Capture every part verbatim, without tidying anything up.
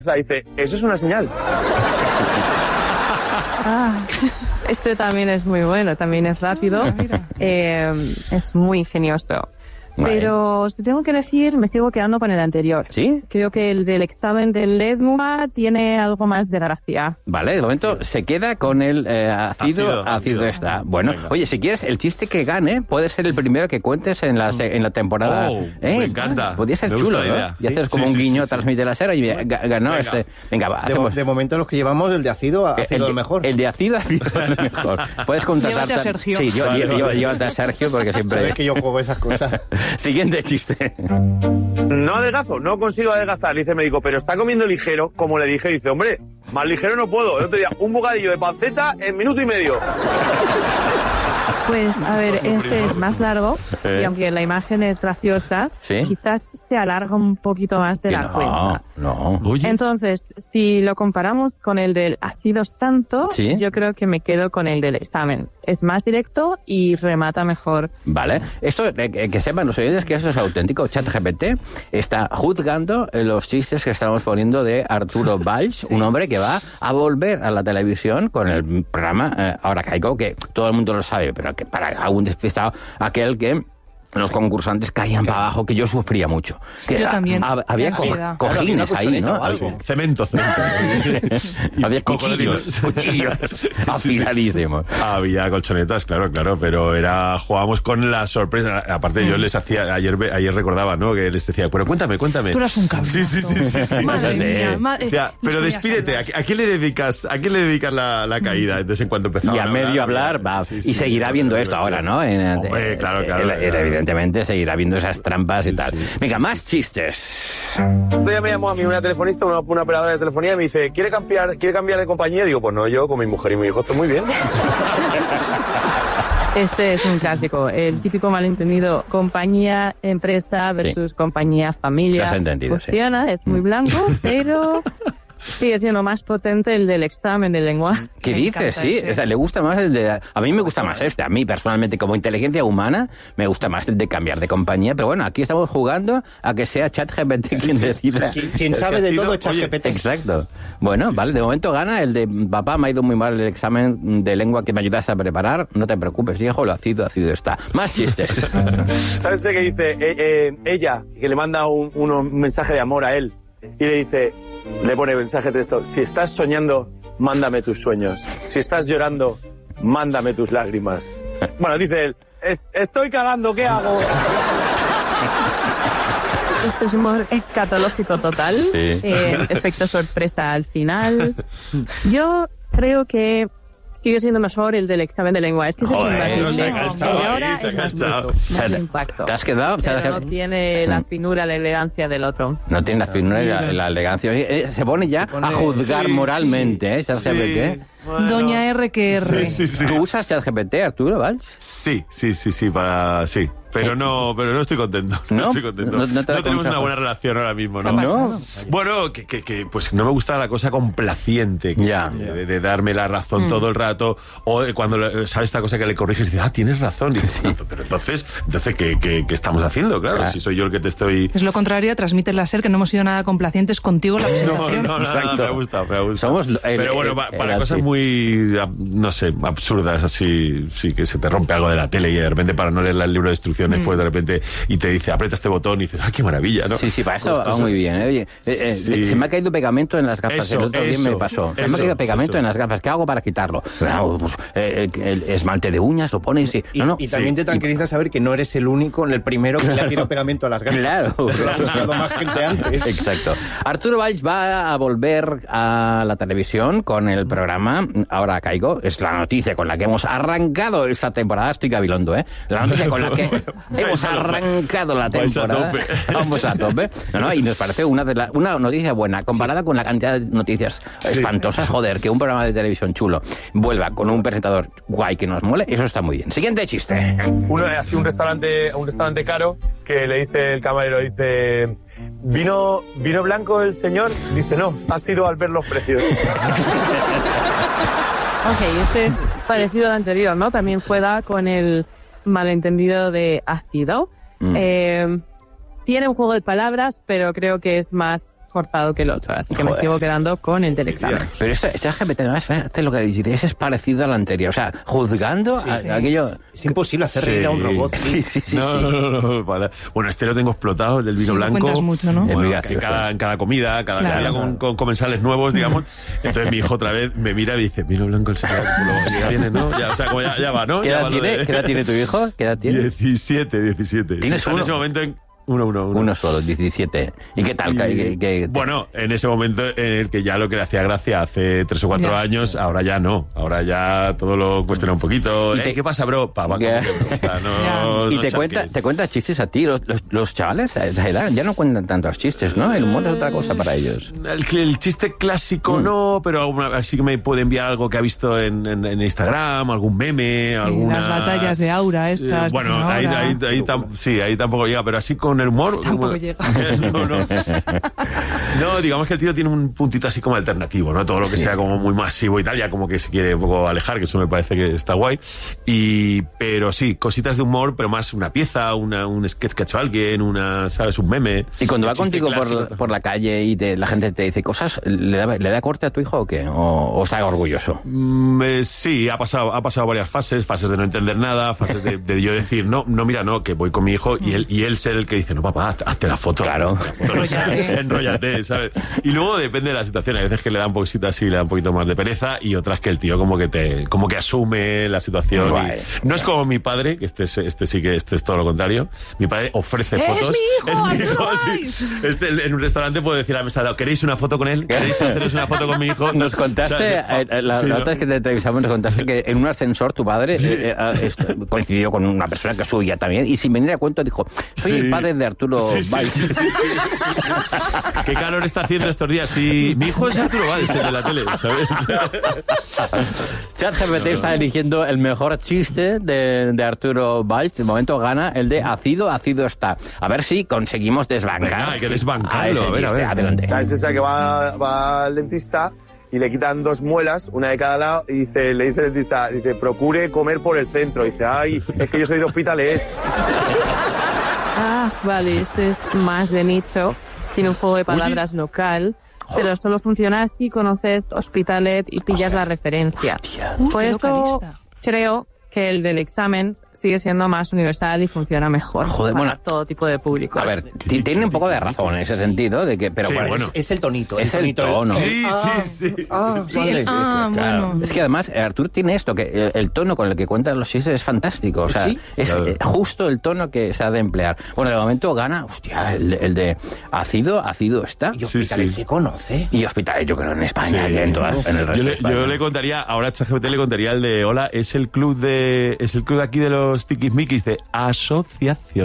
Dice, eso es una señal. Ah, este también es muy bueno, también es rápido, eh, es muy ingenioso. Vale. Pero si tengo que decir, me sigo quedando con el anterior. ¿Sí? Creo que el del examen del lengua tiene algo más de gracia. Vale, de momento se queda con el eh, ácido, Ácido, ácido, ácido. está. Bueno, Venga. oye, si quieres, el chiste que gane puede ser el primero que cuentes en la, se- en la temporada. Oh, Eh, me encanta. Podría ser Me gusta chulo, la ¿no? idea. Y Sí, haces como sí, un sí, guiño, sí, sí. transmite la cera y ga- ganó Venga. este. Venga, va, De, hacemos... de momento los que llevamos, el de ácido, Eh, ácido de- el mejor. El de ácido, ácido es el mejor. Puedes contratar... Llévate a Sergio. Sí, yo, Vale, yo, yo- vale. llévate a Sergio porque siempre... Sabes que yo juego esas cosas. Siguiente chiste. No adelgazo, no consigo adelgazar. Dice el médico, pero está comiendo ligero. Como le dije, dice, hombre, más ligero no puedo. El otro día, un bocadillo de panceta en minuto y medio. Pues, a ver, Por su este primo, es más largo Eh. y aunque la imagen es graciosa, Sí. quizás se alarga un poquito más de Que la no, cuenta. no. Oye, Entonces, si lo comparamos con el del ácidos tanto, Sí. yo creo que me quedo con el del examen. Es más directo y remata mejor. Vale, esto eh, que sepan los oyentes que eso es auténtico. ChatGPT está juzgando eh, los chistes que estamos poniendo de Arturo Valls, un hombre que va a volver a la televisión con el programa eh, Ahora Caigo, que todo el mundo lo sabe, pero que para algún despistado, aquel que los concursantes caían para abajo, que yo sufría mucho. Que Yo ha- también, ha- había de co- ansiedad. cojines Claro, ahí, había una ¿no? colchoneta o algo. cemento, cemento. Había Cocodrilos. cuchillos, cuchillos afiladísimos. Había colchonetas, claro, claro, pero era jugábamos con la sorpresa. Aparte, yo les hacía, ayer ve- ayer recordaba, ¿no? Que les decía, pero cuéntame, cuéntame. Tú eras un cabrón. Sí, sí, sí, sí. sí. Madre Sí. mía, ma- eh, Decía, nos pero ponías despídete, a ¿a, hablar. a qué le dedicas, a qué le dedicas la, la caída? Entonces, en cuanto empezaba Y a medio hablar, va, sí, y sí, seguirá sí, viendo sí, esto sí. ahora, ¿no? En- Hombre, eh, claro, eh, claro, él- él claro. evidentemente seguirá viendo esas trampas y Sí, tal. sí, Venga, sí, más chistes. Un día me llamó a mí una telefonista, una, una operadora de telefonía, y me dice, ¿quiere cambiar, ¿quiere cambiar de compañía? Digo, pues no, yo con mi mujer y mi hijo estoy muy bien. Este es un clásico, el típico malentendido compañía, empresa versus compañía, Lo familia. has entendido, sí. Funciona, es muy blanco, pero sigue siendo más potente el del examen de lengua. ¿Qué Me dices? encanta Sí, ese. o sea, le gusta más el de... A mí me gusta más este. A mí, personalmente, como inteligencia humana, me gusta más el de cambiar de compañía. Pero bueno, aquí estamos jugando a que sea ChatGPT quien decida. Quien, quien sabe de todo es ChatGPT. Exacto. Bueno, vale, de momento gana el de papá, me ha ido muy mal el examen de lengua que me ayudaste a preparar. No te preocupes, hijo, lo ácido, ácido está. Más chistes. ¿Sabes ese que dice eh, eh, ella, que le manda un, un- un mensaje de amor a él? Y le dice, le pone mensaje de texto, si estás soñando, mándame tus sueños. Si estás llorando, mándame tus lágrimas. Bueno, dice él, "Es- estoy cagando, ¿qué hago?" Este es humor escatológico total, Sí. eh, efecto sorpresa al final. Yo creo que sigue siendo mejor el del examen de lengua. Es que ese Joder, es no imbatible. se ha El de enganchado ahora ahí, se ha es más enganchado. bruto, O sea, más te- impacto. ¿Te has quedado? Pero no tiene la finura, la elegancia del otro. No tiene la finura y la, la elegancia. Eh, Se pone ya pone- a juzgar sí, moralmente, ¿eh? ChatGPT. Doña R que R. Sí, sí, sí. ¿Tú usas ChatGPT, Arturo, Valls? Sí, sí, sí, sí, para sí. Pero no, pero no estoy contento. No, ¿No? estoy contento. No- No, no te da tenemos consejo. una buena relación ahora mismo, ¿no? ¿Qué ha pasado? No. Bueno, que, que, que, pues no me gusta la cosa complaciente, que- Ya. de, de darme la razón todo el rato, o de cuando le- sabes esta cosa que le corriges y dices, ah, tienes razón. Y dices, "Ah, pero entonces, entonces ¿qué, qué, qué estamos haciendo? Claro, Claro. si soy yo el que te estoy... Es lo contrario, transmite la ser que no hemos sido nada complacientes contigo en la No, presentación. no, no, Exacto. me ha gustado, me ha gustado. Somos el- Pero bueno, el- pa- el para así. cosas muy, ab- no sé, absurdas, así, sí, que se te rompe algo de la tele y de repente para no leer el libro de instrucciones, pues de repente, y te dice, aprieta este botón y dices, ¡ah, qué maravilla! ¿no? Sí, sí, para esto va Cosas- muy bien. ¿eh? Oye, eh, eh, Sí. se me ha caído pegamento en las gafas. Eso, el otro día eso, me pasó. Se me ha eso, caído pegamento eso. en las gafas. ¿Qué hago para quitarlo? Claro, pues, eh, eh, el esmalte de uñas lo pones y... Y, no, no. y también te tranquiliza saber que no eres el único, el primero que le ha tirado pegamento a las gafas. Claro. Lo ha buscado más gente antes. Exacto. Arturo Valls va a volver a la televisión con el programa Ahora Caigo. Es la noticia con la que hemos arrancado esta temporada. Estoy gabilondo, ¿eh? La noticia con la que hemos Vais a- arrancado la vais a temporada. tope. Vamos a tope. No, no, y nos parece una, de la- una noticia buena. Comparada con la cantidad de noticias espantosas, joder, que un programa de televisión chulo vuelva con un presentador guay que nos mole, eso está muy bien. Siguiente chiste. Uno es así un restaurante, un restaurante caro que le dice el camarero, dice, ¿vino, vino blanco el señor? Dice, no, ha sido al ver los precios. Ok, este es parecido al anterior, ¿no? También juega con el malentendido de ácido. Mm. Eh, tiene un juego de palabras, pero creo que es más forzado que el otro, así que Joder. me sigo quedando con el del examen. Pero este, este G P T, además, fíjate lo que dices, es parecido al anterior. O sea, juzgando Sí, a- sí. aquello... Es imposible hacer reír a un robot. Sí, sí, sí. no, sí. no, no, no, para- Bueno, este lo tengo explotado, el del vino Sí, lo blanco. cuentas mucho, ¿no? Es muy Bueno, gracioso. en, cada, en cada comida, cada Claro. comida con, con comensales nuevos, digamos. Entonces mi hijo otra vez me mira y dice, vino blanco el señor. Ya viene, ¿no? Ya, o sea, como ya, ya va, ¿no? ¿Qué Ya edad va lo tiene? de- ¿Qué edad tiene tu hijo? ¿Qué edad tiene? diecisiete, diecisiete. ¿Tienes Está en uno? ese momento en... Uno, uno, uno. Uno solo, diecisiete. ¿Y qué tal? Y- ¿Qué- qué- qué- bueno, en ese momento en el que ya lo que le hacía gracia hace tres o cuatro Ya. años, ahora ya no. Ahora ya todo lo cuestiona un poquito. Y Eh, te- ¿Qué pasa, bro? Pa, va, Ya. como que no, o sea, no- Y no te chasques. cuenta, te cuenta chistes a ti. Los, los, los chavales a esa edad ya no cuentan tantos chistes, ¿no? El humor es otra cosa para ellos. El, el chiste clásico Mm. no, pero alguna- así que me puede enviar algo que ha visto en, en- en Instagram, algún meme, alguna... Las batallas de aura estas. Eh, que bueno, hacen ahí, ahora. ahí, ahí tam- sí, ahí tampoco llega, pero así con el humor... Tampoco bueno, llega. No, no. No, digamos que el tío tiene un puntito así como alternativo, ¿no? Todo lo que Sí. sea como muy masivo y tal, ya como que se quiere un poco alejar, que eso me parece que está guay. Y, pero sí, cositas de humor, pero más una pieza, una, un sketch que ha hecho alguien, una, ¿sabes? Un meme. Y cuando El va chiste contigo clásico. por, por la calle y te- la gente te dice cosas, ¿le da, ¿le da corte a tu hijo o qué? ¿O, o está orgulloso? Mm, eh, sí, ha pasado, ha pasado varias fases, fases de no entender nada, fases de, de yo decir, no, no, mira, no, que voy con mi hijo, y él, y él ser el que dice, no, papá, hazte, hazte la foto. Claro. Hazte la foto, Enróllate. Enróllate, ¿sabes? Y luego depende de la situación, hay veces que le da un poquito así, le da un poquito más de pereza, y otras que el tío como que te, como que asume la situación. Guay. y- no es como mi padre, que este, es- este sí que este es todo lo contrario. Mi padre ofrece ¡Es fotos. mi hijo, Es mi hijo, Arturo sí. Este, en un restaurante puedo decir a la mesa, de al lado, ¿queréis una foto con él? ¿Queréis haceros una foto con mi hijo? Nos contaste, O sea, eh, eh, la, sí, la ¿no? otra vez que te entrevistamos, nos contaste que en un ascensor tu padre eh, eh, est- coincidió con una persona que subía también y sin venir a cuento dijo, soy Sí. el padre de Arturo Sí, sí, Valls. sí, sí, sí. ¿Qué calor está haciendo estos días? Sí, mi hijo es Arturo Valls, el de la tele, ¿sabes? ChatGPT está eligiendo el mejor chiste de, de Arturo Valls. De momento gana el de ácido, ácido está. A ver si conseguimos desbancar. Venga, hay que desbancarlo, a ese a ver, a chiste. ver. Adelante. Es esa que va, va al dentista y le quitan dos muelas, una de cada lado, y dice, le dice el dentista, dice, procure comer por el centro. Dice, ay, es que yo soy de Hospitalet. Ah, vale, este es más de nicho. Tiene un juego de palabras local, pero solo funciona si conoces Hospitalet y pillas la referencia. Uh, Por qué eso localista. creo que el del examen sigue siendo más universal y funciona mejor Joder, para bueno, todo tipo de públicos. A ver, ti- tiene un poco de razón en ese sentido, de que, pero Sí, bueno, bueno. Es, es el tonito. es el tonito, tono. Sí, Ah, sí, sí. ah, Sí, vale. el- ah, Claro. bueno. Es que además eh, Artur tiene esto, que el, el tono con el que cuentan los chistes es fantástico. O sea, Sí. es Claro. eh, justo el tono que se ha de emplear. Bueno, de momento gana, hostia, el, el de ácido, ácido está. Y Sí, Hospitalet sí. se conoce. Y hospital, yo creo en España, Sí. y en, todas- en el resto Yo de le, España. yo le contaría, ahora ChatGPT le contaría el de, hola, es el club de, es el club de aquí de los tiquismiquis de asociación.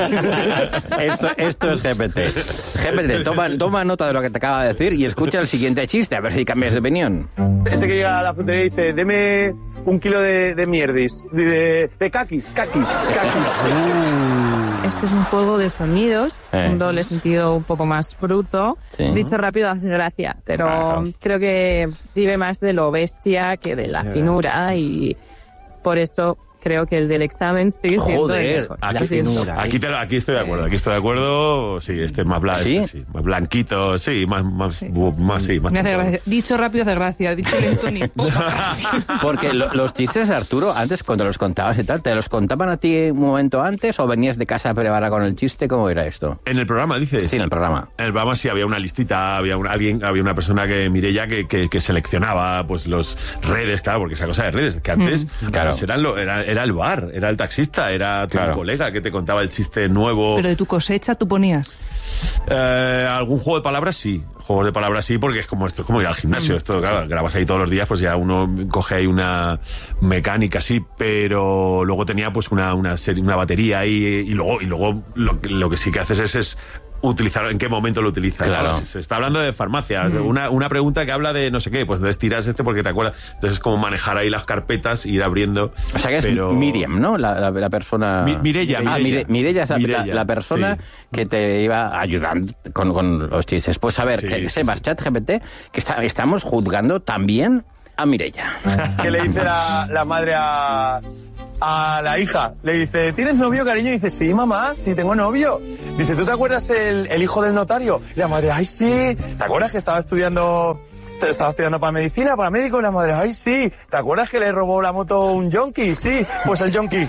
esto, esto es G P T. G P T, toma, toma nota de lo que te acaba de decir y escucha el siguiente chiste, a ver si cambias de opinión. Ese que llega a la frutería y dice, deme un kilo de, de mierdis, de, de, de caquis, caquis, caquis. Este es un juego de sonidos, Eh. un doble sentido un poco más bruto. Sí. Dicho rápido hace gracia, pero Claro. creo que vive más de lo bestia que de la finura y por eso creo que el del examen sigue siendo Joder, el mejor. aquí- Lo siento. finura. Aquí, te lo- aquí estoy de acuerdo, aquí estoy de acuerdo. Sí, este es más, bla, ¿Sí? este sí, más blanquito, sí, más, más, bu- más, sí, más Me hace gracia. Dicho rápido hace gracia. Dicho lento ni poca. Porque lo- los chistes, Arturo, antes cuando los contabas y tal, ¿te los contaban a ti un momento antes o venías de casa preparada con el chiste? ¿Cómo era esto? En el programa, dices. Sí, en el programa. En el programa sí había una listita, había un- alguien, había una persona que Mireia que, que, que seleccionaba pues los redes, claro, porque esa cosa de redes, que antes claro. pues, eran lo- era, era el bar, era el taxista, era tu Claro. colega que te contaba el chiste nuevo. Pero de tu cosecha tú ponías. Eh, algún juego de palabras sí, juegos de palabras sí, porque es como esto, es como ir al gimnasio, esto, claro, grabas ahí todos los días, pues ya uno coge ahí una mecánica sí, pero luego tenía pues una, una serie, una batería ahí, y luego, y luego lo, que- lo que sí que haces es, es utilizar, en qué momento lo utilizas. Claro. Se está hablando de farmacias, una, una pregunta que habla de no sé qué, pues entonces tiras este porque te acuerdas, entonces es como manejar ahí las carpetas, ir abriendo. O sea que es pero- Miriam, ¿no? La, la- la persona... Mi- Mireia, Ah, Mireia. Mire- Mireia es la, Mireia, la- la persona sí. que te iba ayudando con, con los chistes. Pues a ver, Sí, que sí, sepas, sí. ChatGPT, que está- estamos juzgando también a Mireia. ¿Qué le dice la, la madre a, a la hija? Le dice, ¿tienes novio, cariño? Y dice, sí, mamá, sí tengo novio. Dice, ¿tú te acuerdas el, el hijo del notario? Y la madre, ay, sí. ¿Te acuerdas que estaba estudiando... Estaba estudiando para medicina, para médico? Y la madre, ay, sí. ¿Te acuerdas que le robó la moto a un yonki? Sí, pues el yonki.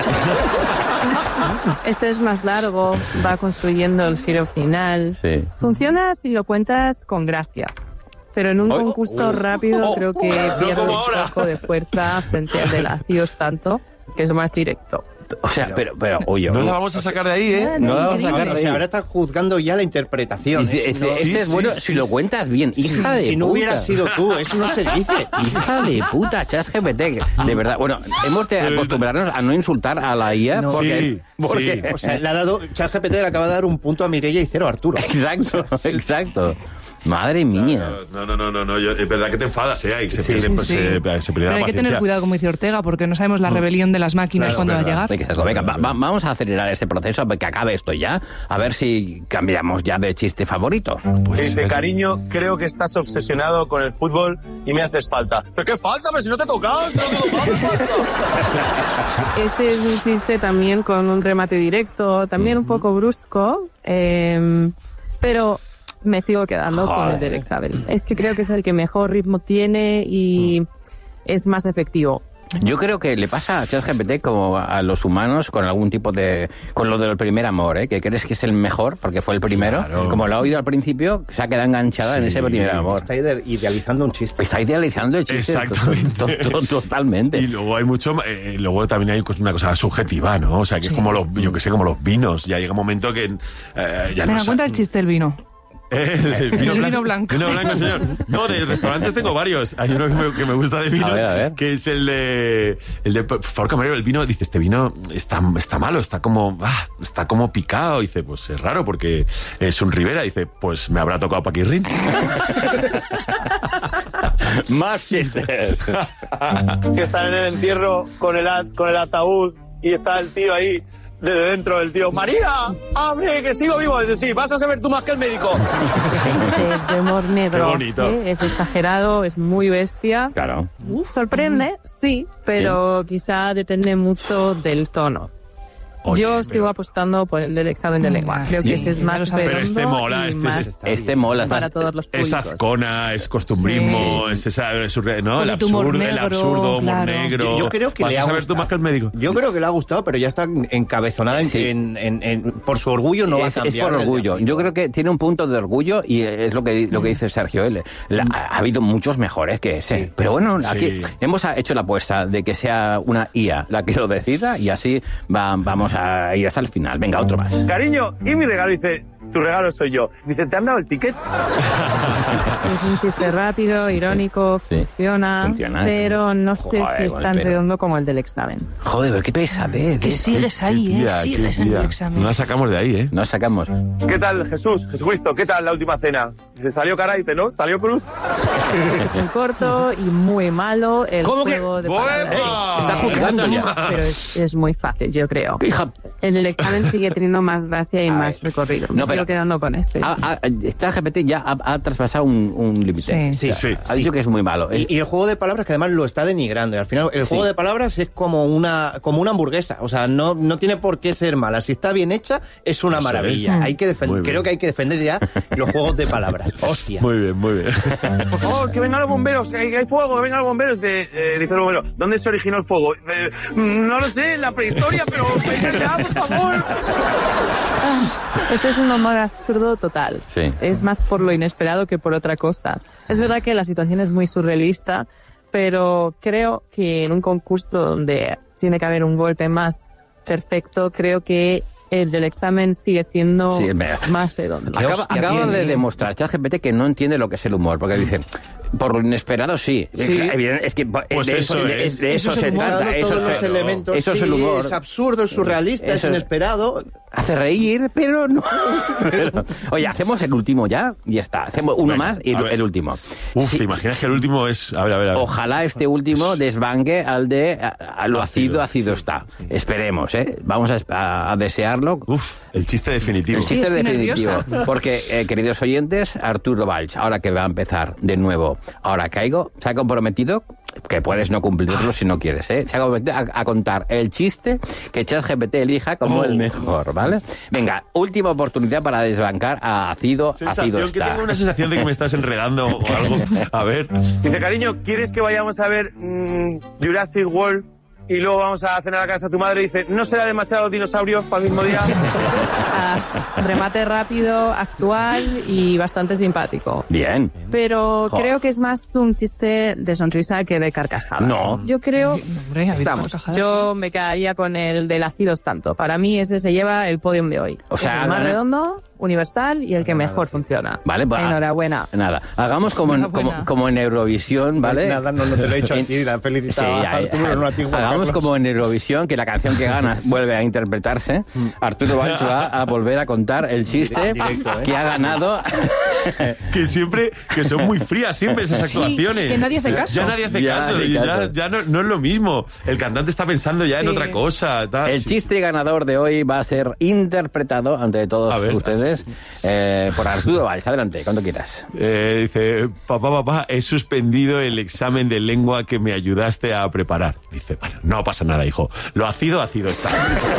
Este es más largo, va construyendo el giro final. Sí. Funciona si lo cuentas con gracia. Pero en un Oh, concurso oh, rápido oh, creo que no pierde como un ahora. poco de fuerza frente al de Lacios tanto, que es más directo. O sea, pero, pero oye, No la vamos a sacar de ahí, ¿eh? no la vamos a sacar O de sea, ahí. ahora está juzgando ya la interpretación. Dice, ¿eh? este, No- este sí, es bueno sí, si sí, lo sí. cuentas bien. Hija de si no puta. hubieras sido tú, eso no se dice. Hija de puta, ChatGPT. De verdad. Bueno, hemos de acostumbrarnos a no insultar a la I A No. porque... Sí, porque- sí. O sea, le ha dado, ChatGPT le acaba de dar un punto a Mireia y cero a Arturo. Exacto, exacto. Madre mía. No, no, no, no, no, yo- es verdad que te enfadas, ¿eh? Ahí se Sí, pierde, sí, pues, sí. se- se pierde Pero la hay que paciencia. tener cuidado, como dice Ortega, porque no sabemos la rebelión de las máquinas Claro, cuándo va a verdad. llegar. Hay que ser- Venga, va- va- vamos a acelerar este proceso para que acabe esto ya. A ver si cambiamos ya de chiste favorito. Y dice, cariño, creo que estás obsesionado con el fútbol y me haces falta. ¿Pero qué falta? Pero si no te he tocado, si no te he tocado, ¿qué falta? Este es un chiste también con un remate directo, también un poco brusco, eh, pero me sigo quedando con el del examen. Es que creo que es el que mejor ritmo tiene y es más efectivo. Yo creo que le pasa a ChatGPT como a los humanos con algún tipo de... con lo del primer amor, ¿eh? Que crees que es el mejor porque fue el primero. Claro. Como lo ha oído al principio, se ha quedado enganchada en Sí. ese primer amor. Está ide- idealizando un chiste. Está idealizando el chiste. Exactamente. to- to- to- Totalmente. Y luego hay mucho, eh, luego también hay una cosa subjetiva, ¿no? O sea, que es como los, yo que sé, como los vinos. Ya llega un momento que eh, ya Venga, no cuenta sa- el chiste del vino. Eh, el vino, El blanco, vino blanco. Vino blanco, señor. No, de restaurantes tengo varios. Hay uno que me, que me gusta de vinos, A ver, a ver. que es el de, el de, por favor, camarero, el vino, dice, este vino está, está malo, está como, ah, está como picado. Dice, pues es raro porque es un Ribera. Dice, pues me habrá tocado Paquirrín. Más chistes. Que están en el entierro con el, at- con el ataúd y está el tío ahí, desde dentro del tío, María, abre, que sigo vivo. Dice, sí, vas a saber tú más que el médico. Este es de humor negro, Qué bonito. ¿eh? Es exagerado, es muy bestia. Claro. Sorprende, sí, pero quizá depende mucho del tono. Oye, Yo pero- sigo apostando por el del examen de lengua. Creo Sí, que ese es ya más lo sabemos. Pero este redondo mola, y este más es- Este mola. para estás- todos los Es públicos. azcona, es costumbrismo, es esa, es surre- ¿no? El Poquito humor absurdo, el negro, absurdo, humor claro. negro. Yo, yo creo que Vas le a ha saber gustado. tú más que el médico. Yo creo que le ha gustado, pero ya está encabezonada en, Sí. en- en- en- por su orgullo no va a es, es cambiar. por desde orgullo. aquí. Yo creo que tiene un punto de orgullo y es lo que, lo que dice Sergio. Él. La- ha, ha habido muchos mejores que ese. Sí. Pero bueno, Sí. aquí hemos hecho la apuesta de que sea una I A la que lo decida y así va- vamos a ir hasta el final. Venga, otro más. Cariño, y mi regalo, dice, tu regalo soy yo. Dice, ¿te han dado el ticket? Es un chiste rápido, irónico, Sí, funciona, funciona. pero no sé Joder, si es con el tan pelo. redondo como el del examen. Joder, pero qué pesadez. Que ¿eh? sigues ahí, ¿eh? Tía, Sigues qué en tía. el examen. No la sacamos de ahí, ¿eh? Nos sacamos. ¿Qué tal, Jesús? Jesucristo, ¿qué tal la última cena? Dice, salió Caraite, ¿no? ¿Salió Cruz? Este es muy corto y muy malo el ¿Cómo que? juego de ¡Buena! palabras. Está juzgando ya. Pero es, es muy fácil, yo creo. Hija, El del examen sigue teniendo más gracia y más recorrido. Me No, sigo pero- quedando con ese. ha- ha- esta G P T ya ha, ha traspasado un, un límite. Sí. O sea, Sí, ha sí. dicho que es muy malo. Y, y el juego de palabras que además lo está denigrando. Y al final, el Sí. juego de palabras es como una, como una hamburguesa. O sea, no, no tiene por qué ser mala. Si está bien hecha, es una Eso maravilla. es. Hay que defender, Muy bien. creo que hay que defender ya los juegos de palabras. Hostia. Muy bien, muy bien. Por favor, que vengan los bomberos, que hay, que hay fuego, que vengan los bomberos. De, eh, dice el bombero, ¿dónde se originó el fuego? Eh, mm, no lo sé, en la prehistoria, pero vengan ya, por favor. Ese es un humor absurdo total. Sí. Es más por lo inesperado que por otra cosa. Es verdad que la situación es muy surrealista, pero creo que en un concurso donde tiene que haber un golpe más perfecto, creo que el del examen sigue siendo Sí, me- más redondo. Qué Acaba, hostia acaba tiene. de demostrar ChatGPT que no entiende lo que es el humor, porque dice, por lo inesperado sí. Sí. Es, evidente- es que Pues de eso de- es. de eso, Eso es se el humor. trata. Dando Eso, todos es- los elementos. eso es sí, el humor. Es absurdo, es surrealista, es Eso- inesperado. Hace reír, pero no. Pero- oye, hacemos el último ya y ya está. Hacemos uno Venga, más y a el, ver. el último. Uf, Sí, ¿te imaginas que el último es...? A ver, a ver, a ver. Ojalá este último desbanque al de a, a lo ácido, ácido está. Esperemos, ¿eh? Vamos a, a- a desearlo. Uf, el chiste definitivo. El chiste estoy definitivo. nerviosa. Porque, eh, queridos oyentes, Arturo Valls, ahora que va a empezar de nuevo, ahora caigo, se ha comprometido que puedes no cumplirlo si no quieres, ¿eh? Se ha comprometido a, a contar el chiste que ChatGPT elija como Oh. el mejor, ¿vale? Venga, última oportunidad para desbancar a Ácido. Sensación Ácido que está. tengo una sensación de que me estás enredando o algo. A ver. Dice, cariño, ¿quieres que vayamos a ver mmm, Jurassic World y luego vamos a cenar a casa de tu madre? Dice, ¿no será demasiados dinosaurios para el mismo día? Ah, remate rápido, actual y bastante simpático. Bien. Pero Jo. creo que es más un chiste de sonrisa que de carcajada. No. Yo creo... Hombre, ha habido Vamos, carcajadas. yo me quedaría con el del ácidos tanto. Para mí ese se lleva el podium de hoy. O sea, es el más gana- redondo, universal y el que mejor funciona. Vale, va. Enhorabuena. Nada, hagamos como en, Enhorabuena. como, como en Eurovisión, ¿vale? Nada, no, no te lo he dicho a ti, la he Sí, felicitado a ya, ya. Arturo, no a ti, Juan Hagamos Carlos. como en Eurovisión, que la canción que gana vuelve a interpretarse. Arturo Valls va a volver a contar el chiste Directo, ¿eh? que ha ganado. Que siempre, que son muy frías siempre esas Sí, actuaciones. que nadie hace caso. Ya nadie hace Ya caso, hace y ya, caso. ya no, no es lo mismo. El cantante está pensando ya en Sí. otra cosa. Tal. El Sí. chiste ganador de hoy va a ser interpretado ante todos A ver. ustedes eh, por Arturo Valls. Adelante, cuando quieras. Eh, dice, papá, papá, he suspendido el examen de lengua que me ayudaste a preparar. Dice, bueno, no pasa nada, hijo. Lo ácido, ácido está.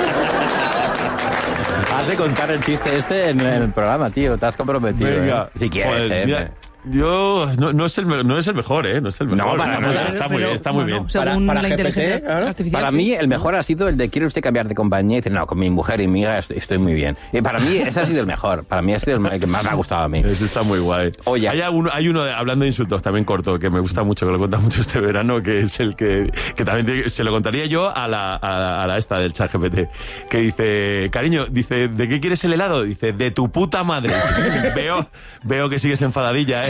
Has de contar el chiste este en el programa, tío. Te has comprometido. Venga. ¿eh? Si quieres, Joder, eh. mira, yo no, no, es el, me- no es el mejor, ¿eh? No es el mejor. No, para está, muy nada. bien, está muy bien, está muy Bueno, bien. Según Para- para la G P T, inteligencia claro. artificial. Para sí. mí, el mejor ha sido el de ¿quiere usted cambiar de compañía? Y dice, no, con mi mujer y mi hija estoy, estoy muy bien. Y para mí, ese ha sido el mejor. Para mí, ha sido el que más me ha gustado a mí. Ese está muy guay. Oye. Hay, uno, hay uno, de- hablando de insultos, también corto, que me gusta mucho, que lo cuenta mucho este verano, que es el que, que también tiene- se lo contaría yo a la, a, la- a la esta del ChatGPT, que dice, cariño, dice, ¿de qué quieres el helado? Dice, de tu puta madre. veo, veo que sigues enfadadilla, ¿eh?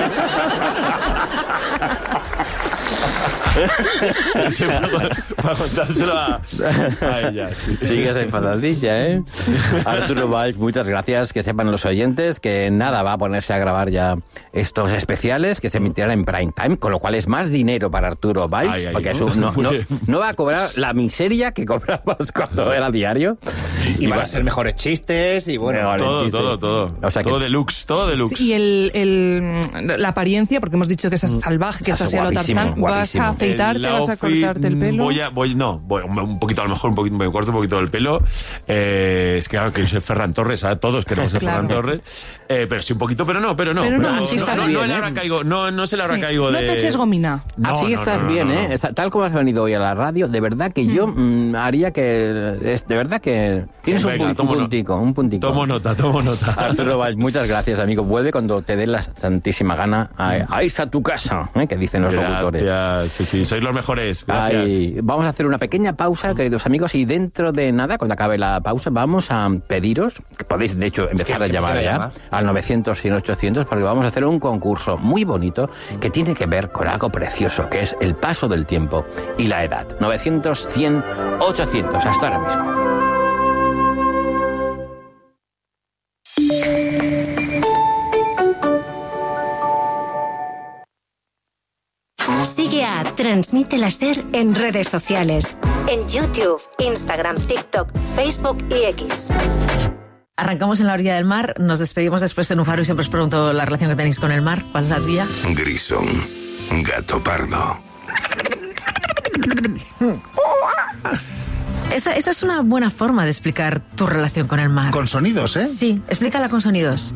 Ese para, para contárselo a, a ella. Sí. Sigues enfadadilla, ¿eh? Arturo Valls, muchas gracias. Que sepan los oyentes que nada, va a ponerse a grabar ya estos especiales que se emitirán en prime time, con lo cual es más dinero para Arturo Valls, Ay, ay, porque ¿no? eso no, no, Muy bien. no va a cobrar la miseria que cobramos cuando era diario. Y van va- a ser mejores chistes y bueno... Mejor. Todo, chiste. todo, todo. O sea que- todo deluxe, todo deluxe. Sí, y el, el- la apariencia, porque hemos dicho que estás salvaje, que Estás estás a lo guapísimo, Tarzán, vas guapísimo. a afeitarte, El vas a outfit, cortarte el pelo. Voy a, voy, no, voy un un poquito, a lo mejor un poquito, me corto un poquito el pelo. Eh, es que claro, que yo soy Ferran Torres, ¿sabes? Todos queremos ser Claro. Ferran Torres. Eh, pero sí un poquito, pero no, pero no. Pero no, así no, estás no, no, bien, el ¿eh? ahora caigo, no, no se le ahora Sí, caigo no de... te eches gomina. No, Así no, estás no, no, bien, no, ¿eh? no. Está- Tal como has venido hoy a la radio, de verdad que yo mm, haría que... Es, de verdad que tienes un, Venga, pun- un tomo no- puntico, un puntico. Tomo nota, tomo nota. Arturo Valls, muchas gracias, amigo. Vuelve cuando te dé la santísima gana. A, ahí está tu casa, ¿eh? Que dicen los locutores. Gracias, sí, sí, sois los mejores. Gracias. Ay, vamos a hacer una pequeña pausa, queridos amigos, y dentro de nada, cuando acabe la pausa, vamos a pediros, que podéis de hecho empezar que a llamar empiecen a ya, llamar. al novecientos, cien, ochocientos, porque vamos a hacer un concurso muy bonito que tiene que ver con algo precioso, que es el paso del tiempo y la edad. novecientos, cien, ochocientos, hasta ahora mismo. Sigue a Transmite la Ser en redes sociales. En YouTube, Instagram, TikTok, Facebook y X. Arrancamos en la orilla del mar, nos despedimos después en un faro y siempre os pregunto la relación que tenéis con el mar. ¿Cuál es la tuya? Grisón, gato pardo. Esa, esa es una buena forma de explicar tu relación con el mar. Con sonidos, ¿eh? Sí, explícala con sonidos.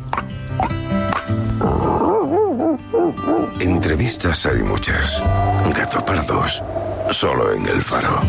Entrevistas hay muchas. Gato pardos, solo en El Faro.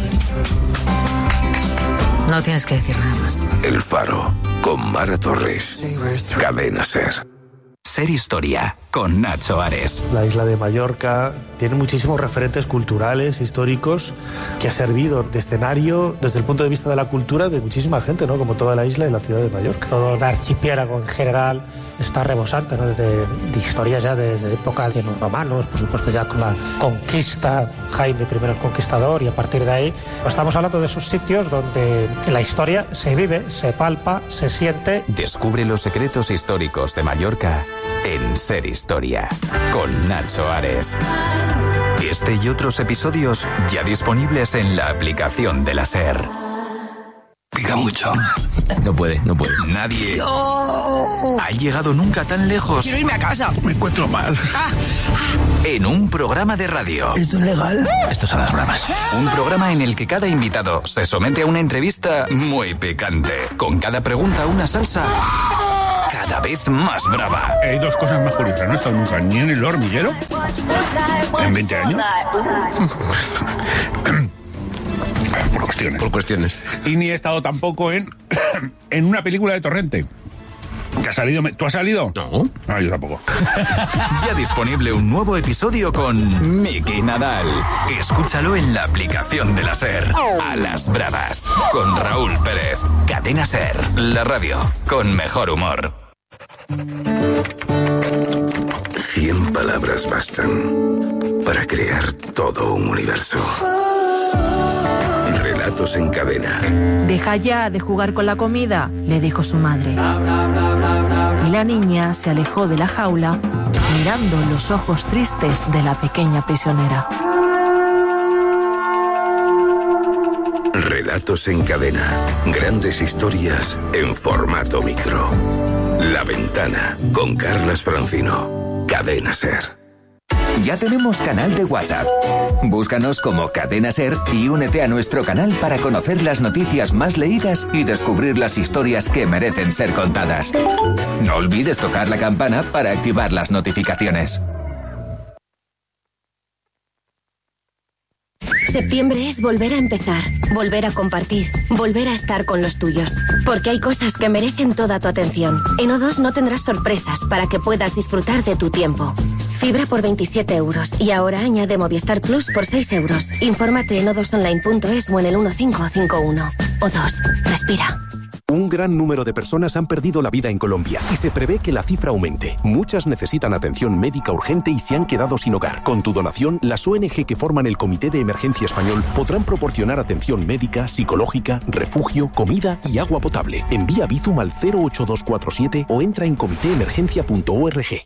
No tienes que decir nada más. El Faro, con Mara Torres. Cadena Ser. Ser Historia, con Nacho Ares. La isla de Mallorca tiene muchísimos referentes culturales, históricos, que ha servido de escenario desde el punto de vista de la cultura de muchísima gente, ¿no? Como toda la isla y la ciudad de Mallorca. Todo el archipiélago en general está rebosante, ¿no? de, de historias ya desde época de los romanos, por supuesto ya con la conquista, Jaime primero el Conquistador, y a partir de ahí pues estamos hablando de esos sitios donde la historia se vive, se palpa, se siente. Descubre los secretos históricos de Mallorca en Ser Historia, con Nacho Ares. Este y otros episodios ya disponibles en la aplicación de la Ser. Pica mucho. No puede, no puede. Nadie ha llegado nunca tan lejos. Quiero irme a casa. Me encuentro mal. Ah, ah, en un programa de radio. ¿Esto es legal? Estos son las bravas. Un programa en el que cada invitado se somete a una entrevista muy picante. Con cada pregunta una salsa cada vez más brava. Hay dos cosas más curiosas. No he estado nunca ni en el hormiguero en veinte años. Por cuestiones. Por cuestiones. Y ni he estado tampoco en, en una película de Torrente. ¿Que ha salido? ¿Tú has salido? No. No, yo tampoco. Ya disponible un nuevo episodio con Miki Nadal. Escúchalo en la aplicación de la SER. A las bravas. Con Raúl Pérez. Cadena SER. La radio con mejor humor. Cien palabras bastan para crear todo un universo. Relatos en cadena. Deja ya de jugar con la comida, le dijo su madre. Y la niña se alejó de la jaula, mirando los ojos tristes de la pequeña prisionera. Relatos en cadena. Grandes historias en formato micro. La Ventana, con Carlas Francino. Cadena SER. Ya tenemos canal de WhatsApp. Búscanos como Cadena SER y únete a nuestro canal para conocer las noticias más leídas y descubrir las historias que merecen ser contadas. No olvides tocar la campana para activar las notificaciones. Septiembre es volver a empezar, volver a compartir, volver a estar con los tuyos. Porque hay cosas que merecen toda tu atención. En O dos no tendrás sorpresas para que puedas disfrutar de tu tiempo. Fibra por veintisiete euros y ahora añade Movistar Plus por seis euros. Infórmate en o dos online punto es o en el uno cinco cinco uno. O dos, respira. Un gran número de personas han perdido la vida en Colombia y se prevé que la cifra aumente. Muchas necesitan atención médica urgente y se han quedado sin hogar. Con tu donación, las O N G que forman el Comité de Emergencia Español podrán proporcionar atención médica, psicológica, refugio, comida y agua potable. Envía Bizum al cero ocho dos cuatro siete o entra en comité emergencia punto org.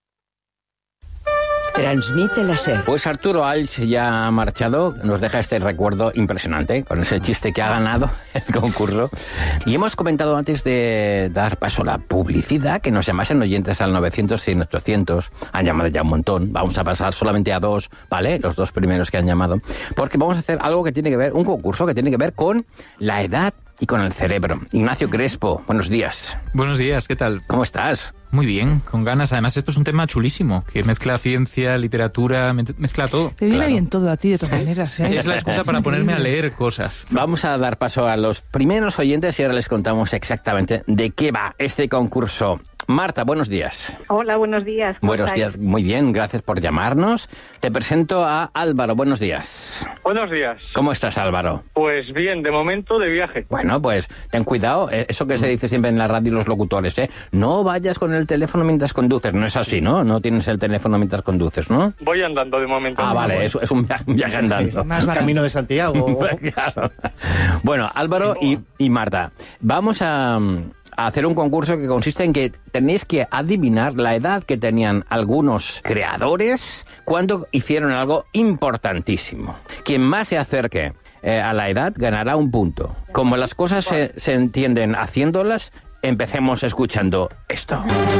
Transmite la SER. Pues Arturo Alch ya ha marchado, nos deja este recuerdo impresionante con ese chiste que ha ganado el concurso. Y hemos comentado antes de dar paso a la publicidad que nos llamasen oyentes al novecientos cien ochocientos. Han llamado ya un montón, vamos a pasar solamente a dos, ¿vale? Los dos primeros que han llamado. Porque vamos a hacer algo que tiene que ver, un concurso que tiene que ver con la edad y con el cerebro. Ignacio Crespo, buenos días. Buenos días, ¿qué tal? ¿Cómo estás? Muy bien, con ganas. Además, esto es un tema chulísimo, que mezcla ciencia, literatura, mezcla todo. Te viene claro. bien todo a ti, de todas maneras. ¿eh? Es la excusa para ponerme a leer cosas. Vamos a dar paso a los primeros oyentes y ahora les contamos exactamente de qué va este concurso. Marta, buenos días. Hola, buenos días. Buenos días, muy bien, gracias por llamarnos. Te presento a Álvaro, buenos días. Buenos días. ¿Cómo estás, Álvaro? Pues bien, de momento de viaje. Bueno, pues ten cuidado, eso que se dice siempre en la radio y los locutores, ¿eh? No vayas con el teléfono mientras conduces, no es así, ¿no? No tienes el teléfono mientras conduces, ¿no? Voy andando de momento. Ah, vale, bueno. es, es un viaje andando. Más Camino de Santiago. Claro. Bueno, Álvaro y, y Marta, vamos a... a hacer un concurso que consiste en que tenéis que adivinar la edad que tenían algunos creadores cuando hicieron algo importantísimo. Quien más se acerque eh, a la edad ganará un punto. Como las cosas se, se entienden haciéndolas, empecemos escuchando esto.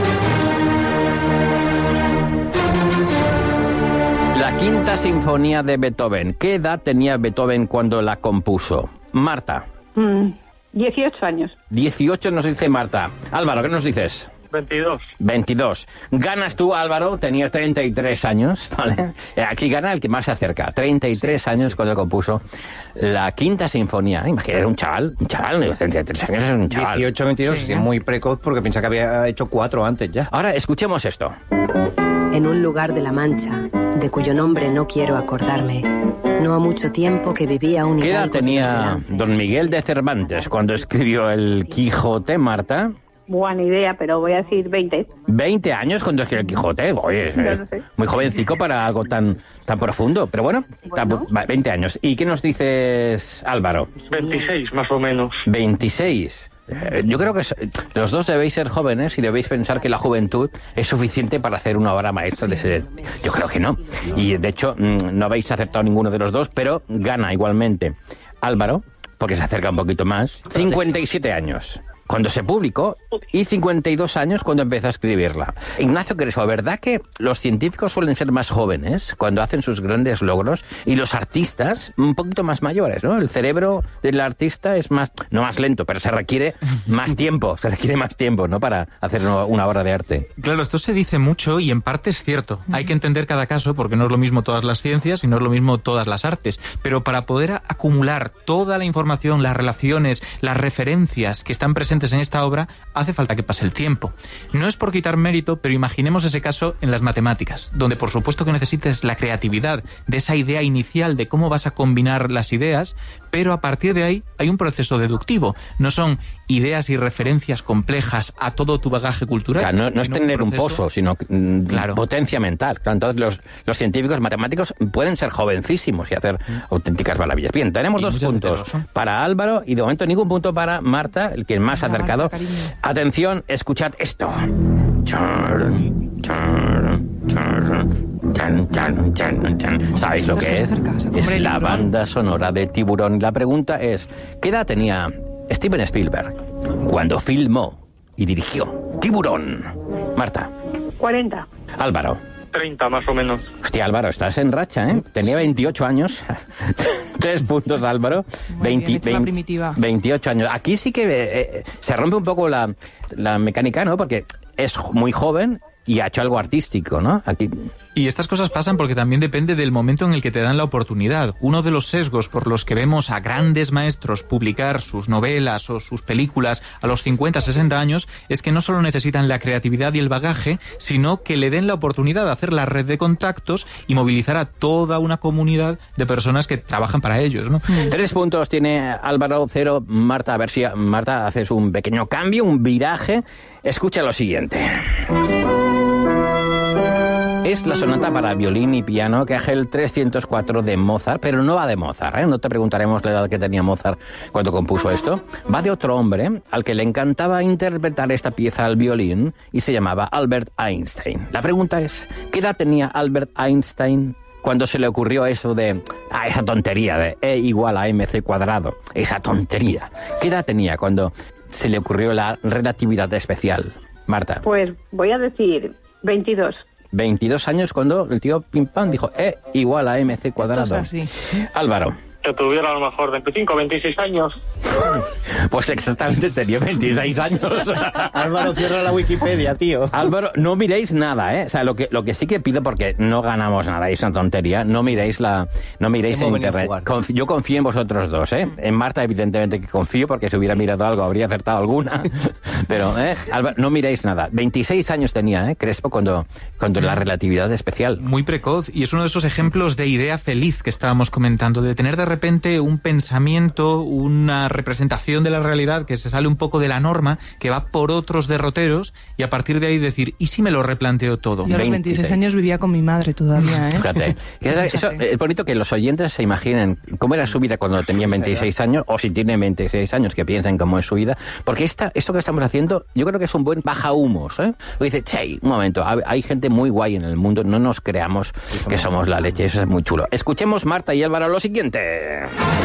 La Quinta Sinfonía de Beethoven. ¿Qué edad tenía Beethoven cuando la compuso? Marta. Mm. dieciocho años. dieciocho nos dice Marta. Álvaro, ¿qué nos dices? veintidós. veintidós. Ganas tú, Álvaro, tenía treinta y tres años, ¿vale? Aquí gana el que más se acerca. treinta y tres años sí. cuando compuso la Quinta Sinfonía. Imagínate, era un chaval, un chaval, treinta y tres años era un chaval. dieciocho, veintidós, sí, sí, muy precoz porque pensaba que había hecho cuatro antes ya. Ahora, escuchemos esto. En un lugar de la Mancha, de cuyo nombre no quiero acordarme, no ha mucho tiempo que vivía un ¿Qué edad hidalgo tenía don Miguel de Cervantes cuando escribió el Quijote, Marta? Buena idea, pero voy a decir veinte. veinte años cuando escribió el Quijote. Oye, no, no sé. Muy jovencico para algo tan tan profundo. Pero bueno, bueno. Tan, veinte años. ¿Y qué nos dices, Álvaro? veintiséis, más o menos. veintiséis. Eh, yo creo que los dos debéis ser jóvenes y debéis pensar que la juventud es suficiente para hacer una obra maestra de ese... Yo creo que no. Y de hecho, no habéis aceptado ninguno de los dos, pero gana igualmente Álvaro, porque se acerca un poquito más. cincuenta y siete años. cuando se publicó y cincuenta y dos años cuando empezó a escribirla. Ignacio Crespo, ¿verdad que los científicos suelen ser más jóvenes cuando hacen sus grandes logros y los artistas un poquito más mayores, ¿no? El cerebro del artista es más, no más lento, pero se requiere más tiempo, se requiere más tiempo, ¿no? Para hacer una obra de arte. Claro, esto se dice mucho y en parte es cierto. Hay que entender cada caso porque no es lo mismo todas las ciencias y no es lo mismo todas las artes. Pero para poder acumular toda la información, las relaciones, las referencias que están presentes en esta obra, hace falta que pase el tiempo. No es por quitar mérito, pero imaginemos ese caso en las matemáticas, donde por supuesto que necesites la creatividad de esa idea inicial de cómo vas a combinar las ideas, pero a partir de ahí hay un proceso deductivo. No son ideas y referencias complejas a todo tu bagaje cultural. Claro, no, no es tener un, proceso... un pozo, sino mm, claro. potencia mental. Claro, entonces los, los científicos matemáticos pueden ser jovencísimos y hacer mm. auténticas maravillas. Bien, tenemos y dos puntos para Álvaro y de momento ningún punto para Marta, el que más ha acercado. Marta, atención, escuchad esto. ¿Sabéis lo que es? Es la banda sonora de Tiburón. La pregunta es, ¿qué edad tenía Steven Spielberg cuando filmó y dirigió Tiburón? Marta. cuarenta. Álvaro. treinta más o menos. Hostia, Álvaro, estás en racha, ¿eh? Tenía veintiocho años. Tres puntos, Álvaro. veinte, veinte, la primitiva. veintiocho años. Aquí sí que eh, se rompe un poco la, la mecánica, ¿no? Porque es muy joven y ha hecho algo artístico, ¿no? Aquí... Y estas cosas pasan porque también depende del momento en el que te dan la oportunidad. Uno de los sesgos por los que vemos a grandes maestros publicar sus novelas o sus películas a los cincuenta, sesenta años es que no solo necesitan la creatividad y el bagaje, sino que le den la oportunidad de hacer la red de contactos y movilizar a toda una comunidad de personas que trabajan para ellos, ¿no? Tres puntos tiene Álvaro, cero Marta. A ver si Marta haces un pequeño cambio, un viraje. Escucha lo siguiente. Es la sonata para violín y piano que el trescientos cuatro de Mozart, pero no va de Mozart, ¿eh? No te preguntaremos la edad que tenía Mozart cuando compuso esto. Va de otro hombre al que le encantaba interpretar esta pieza al violín y se llamaba Albert Einstein. La pregunta es, ¿qué edad tenía Albert Einstein cuando se le ocurrió eso de, ah, esa tontería de E igual a mc cuadrado? Esa tontería. ¿Qué edad tenía cuando se le ocurrió la relatividad especial? Marta. Pues voy a decir veintidós. veintidós años cuando el tío Pim Pam dijo E igual a mc cuadrado. Esto es así. Álvaro. Que tuviera a lo mejor veinticinco, veintiséis años. Pues exactamente, tenía veintiséis años. Álvaro, cierra la Wikipedia, tío. Álvaro, no miréis nada, ¿eh? O sea, lo que, lo que sí que pido, porque no ganamos nada, es una tontería, no miréis la, no miréis en internet. Conf, yo confío en vosotros dos, ¿eh? En Marta, evidentemente que confío, porque si hubiera mirado algo habría acertado alguna. Pero, ¿eh? Álvaro, no miréis nada. veintiséis años tenía, ¿eh? Crespo, cuando, cuando la relatividad especial. Muy precoz, y es uno de esos ejemplos de idea feliz que estábamos comentando, de tener de repente un pensamiento, una representación de la realidad que se sale un poco de la norma, que va por otros derroteros, y a partir de ahí decir, ¿y si me lo replanteo todo? Yo a los veintiséis años vivía con mi madre todavía, ¿eh? Fíjate. Eso, es bonito que los oyentes se imaginen cómo era su vida cuando tenían veintiséis años, o si tienen veintiséis años, que piensen cómo es su vida, porque esta, esto que estamos haciendo, yo creo que es un buen baja humos, ¿eh? Dice, che, un momento, hay gente muy guay en el mundo, no nos creamos que somos la leche, eso es muy chulo. Escuchemos, Marta y Álvaro, lo siguiente.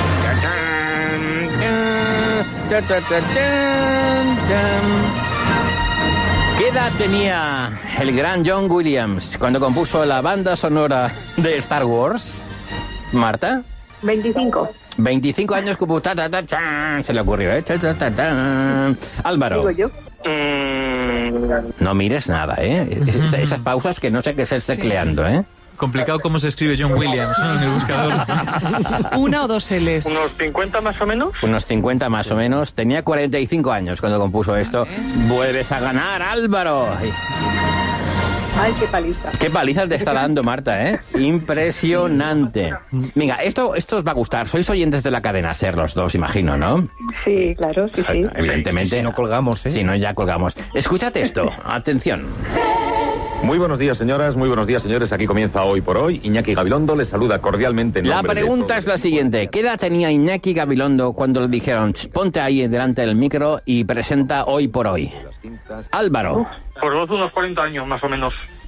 ¿Qué edad tenía el gran John Williams cuando compuso la banda sonora de Star Wars? Marta. veinticinco. veinticinco años, como ta, ta, ta, ta, se le ocurrió, ¿eh? Ta, ta, ta, ta. Álvaro. Digo yo. No mires nada, ¿eh? Es, esas pausas que no sé qué se esté sí. creando, ¿eh? Complicado cómo se escribe John Williams, ¿no? En el buscador. Una o dos L's. ¿Unos cincuenta más o menos? Unos cincuenta más o menos. Tenía cuarenta y cinco años cuando compuso esto. Vuelves a ganar, Álvaro. Ay, qué paliza. Qué paliza te está dando, Marta, ¿eh? Impresionante. Venga, esto, esto os va a gustar. Sois oyentes de la cadena SER los dos, imagino, ¿no? Sí, claro, sí, sí. Evidentemente. Si no colgamos, ¿eh? Si no, ya colgamos. Escúchate esto. Atención. Muy buenos días, señoras, muy buenos días, señores. Aquí comienza Hoy por Hoy. Iñaki Gabilondo les saluda cordialmente en La nombre pregunta de... es la siguiente. ¿Qué edad tenía Iñaki Gabilondo cuando le dijeron ponte ahí delante del micro y presenta Hoy por Hoy? Álvaro. Por vos unos cuarenta años, más o menos.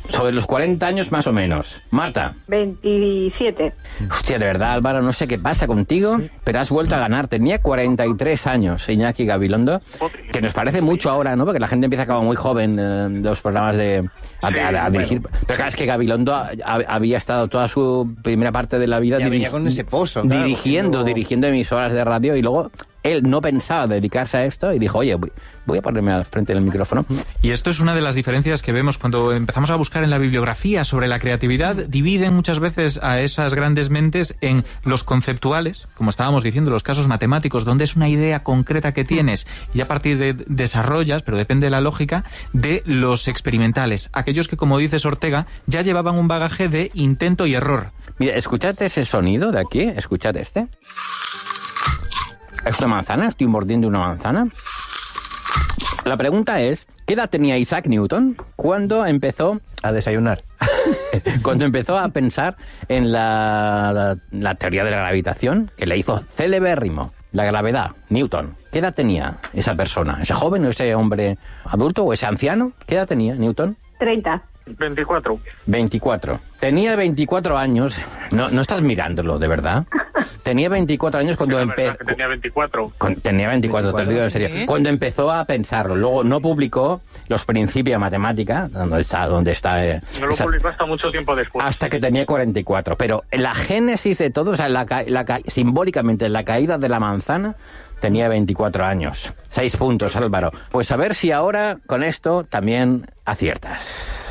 Sobre los cuarenta años más o menos. Marta. veintisiete. Hostia, de verdad, Álvaro, no sé qué pasa contigo, pero has vuelto a ganar. Tenía cuarenta y tres años, Iñaki Gabilondo, que nos parece mucho ahora, ¿no? Porque la gente empieza como muy joven en los programas de a, a- a dirigir. Pero claro, es que Gabilondo ha- ha- había estado toda su primera parte de la vida Ya venía dirigi- con ese pozo, claro, dirigiendo, porque luego- dirigiendo emisoras de radio y luego él no pensaba dedicarse a esto y dijo, oye, voy, voy a ponerme al frente del micrófono. Y esto es una de las diferencias que vemos cuando empezamos a buscar en la bibliografía sobre la creatividad. Dividen muchas veces a esas grandes mentes en los conceptuales, como estábamos diciendo, los casos matemáticos, donde es una idea concreta que tienes y a partir de desarrollas, pero depende de la lógica, de los experimentales, aquellos que, como dices Ortega, ya llevaban un bagaje de intento y error. Mira, escuchad ese sonido de aquí, escuchad este. ¿Es una manzana? ¿Estoy mordiendo una manzana? La pregunta es, ¿qué edad tenía Isaac Newton cuando empezó a desayunar? Cuando empezó a pensar en la, la, la teoría de la gravitación, que le hizo celebérrimo, la gravedad, Newton. ¿Qué edad tenía esa persona? ¿Ese joven o ese hombre adulto o ese anciano? ¿Qué edad tenía Newton? treinta. veinticuatro. veinticuatro. Tenía veinticuatro años. No, no estás mirándolo, de verdad. Tenía veinticuatro años cuando empezó. Tenía veinticuatro. Tenía veinticuatro, te lo digo en serio. ¿Sí? Cuando empezó a pensarlo. Luego no publicó los principios de matemática, donde está, donde está, eh, No lo esa- publicó hasta mucho tiempo después. hasta que tenía cuarenta y cuatro. Pero la génesis de todo, o sea, la, ca- la ca- simbólicamente la caída de la manzana, tenía veinticuatro años. Seis puntos, Álvaro. Pues a ver si ahora con esto también aciertas.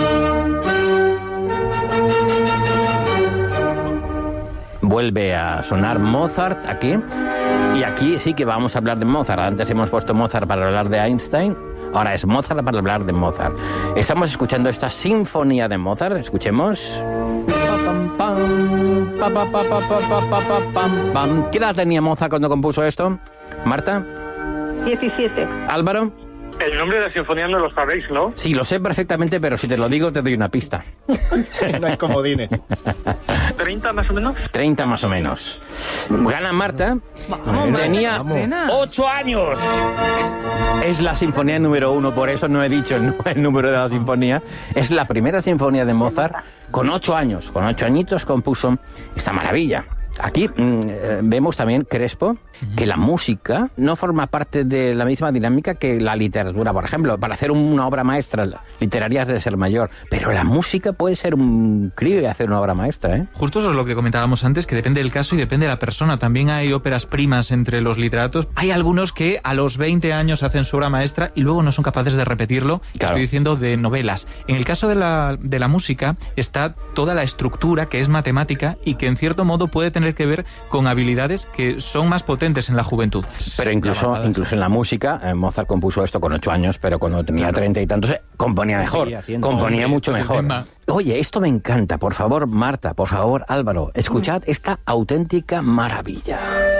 Vuelve a sonar Mozart aquí. Y aquí sí que vamos a hablar de Mozart. Antes hemos puesto Mozart para hablar de Einstein. Ahora es Mozart para hablar de Mozart. Estamos escuchando esta sinfonía de Mozart. Escuchemos. Pam, pam, pa, pa, pa, pa, pa, pa, pa, pa, pam, pam. ¿Qué edad tenía Mozart cuando compuso esto? Marta. diecisiete. Álvaro. El nombre de la sinfonía no lo sabéis, ¿no? Sí, lo sé perfectamente, pero si te lo digo te doy una pista. No hay comodines. ¿treinta más o menos? treinta más o menos. Gana Marta. Vamos, Tenía Marta, ocho años. Es la sinfonía número uno, por eso no he dicho el, el número de la sinfonía. Es la primera sinfonía de Mozart con ocho años. Con ocho añitos compuso esta maravilla. Aquí mm, eh, vemos también, Crespo, que la música no forma parte de la misma dinámica que la literatura. Por ejemplo, para hacer una obra maestra literaria has de ser mayor, pero la música puede ser un crío y hacer una obra maestra, ¿eh? Justo eso es lo que comentábamos antes, que depende del caso y depende de la persona. También hay óperas primas entre los literatos. Hay algunos que a los veinte años hacen su obra maestra y luego no son capaces de repetirlo. Claro. Estoy diciendo de novelas. En el caso de la, de la música está toda la estructura que es matemática y que en cierto modo puede tener que ver con habilidades que son más potentes en la juventud. Pero incluso, incluso en la música, eh, Mozart compuso esto con ocho años, pero cuando tenía treinta y tantos, eh, componía mejor. Seguía haciendo. Componía Hombre, mucho este es el mejor. tema. Oye, esto me encanta. Por favor, Marta, por favor, Álvaro, escuchad esta auténtica maravilla.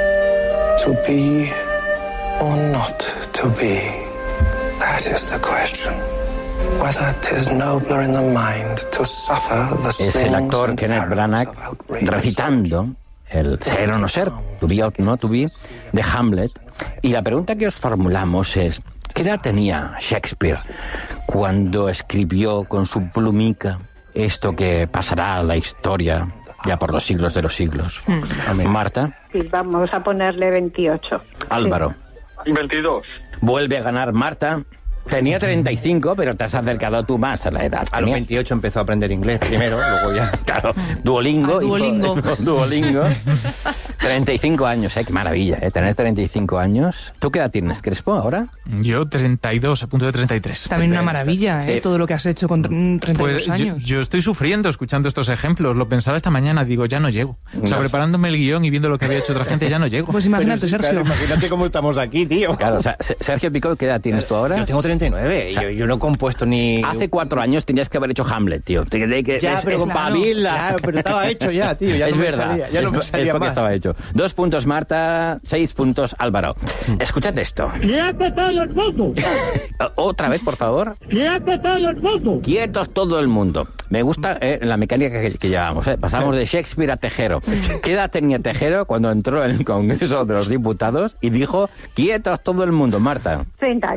To be or not to be, that is the question. Whether 'tis nobler in the mind to suffer the Es el slings actor and Kenneth Branagh recitando el ser o no ser, to be or not to be, de Hamlet. Y la pregunta que os formulamos es, ¿qué edad tenía Shakespeare cuando escribió con su plumica esto que pasará a la historia ya por los siglos de los siglos? Marta. Sí, vamos a ponerle veintiocho. Álvaro. veintidós. Vuelve a ganar Marta. Tenía treinta y cinco, pero te has acercado tú más a la edad. A los veintiocho empezó a aprender inglés primero, luego ya. Claro, Duolingo. Ah, Duolingo. hizo- Duolingo. treinta y cinco años, ¿eh? Qué maravilla, ¿eh? Tener treinta y cinco años. ¿Tú qué edad tienes, Crespo, ahora? Yo treinta y dos, a punto de treinta y tres. También una maravilla, ¿eh? Sí. Todo lo que has hecho con mm, treinta y dos Pues yo, años. yo estoy sufriendo escuchando estos ejemplos. Lo pensaba esta mañana, digo, ya no llego. O sea, No. preparándome el guión y viendo lo que había hecho otra gente, ya no llego. Pues imagínate, Pero sí, Sergio. claro, imagínate cómo estamos aquí, tío. Claro, o sea, Se- Sergio Picó, ¿qué edad tienes tú ahora? Yo tengo treinta y nueve. O sea, yo, yo no he compuesto ni... Hace cuatro años tenías que haber hecho Hamlet, tío. Te- te- que- Ya, es- pero es con pabila. Claro, pero estaba hecho ya, tío. Ya es no me verdad. salía, ya no me es, salía es porque más. estaba hecho. Dos puntos Marta, seis puntos Álvaro. Escuchad esto. ¡Quieto todo el mundo! Otra vez, por favor. ¡Quieto todo el mundo! Quietos todo el mundo. Me gusta eh, la mecánica que, que llevamos. Eh. Pasamos de Shakespeare a Tejero. ¿Qué edad tenía Tejero cuando entró en el Congreso de los Diputados y dijo, quietos todo el mundo? Marta. treinta años.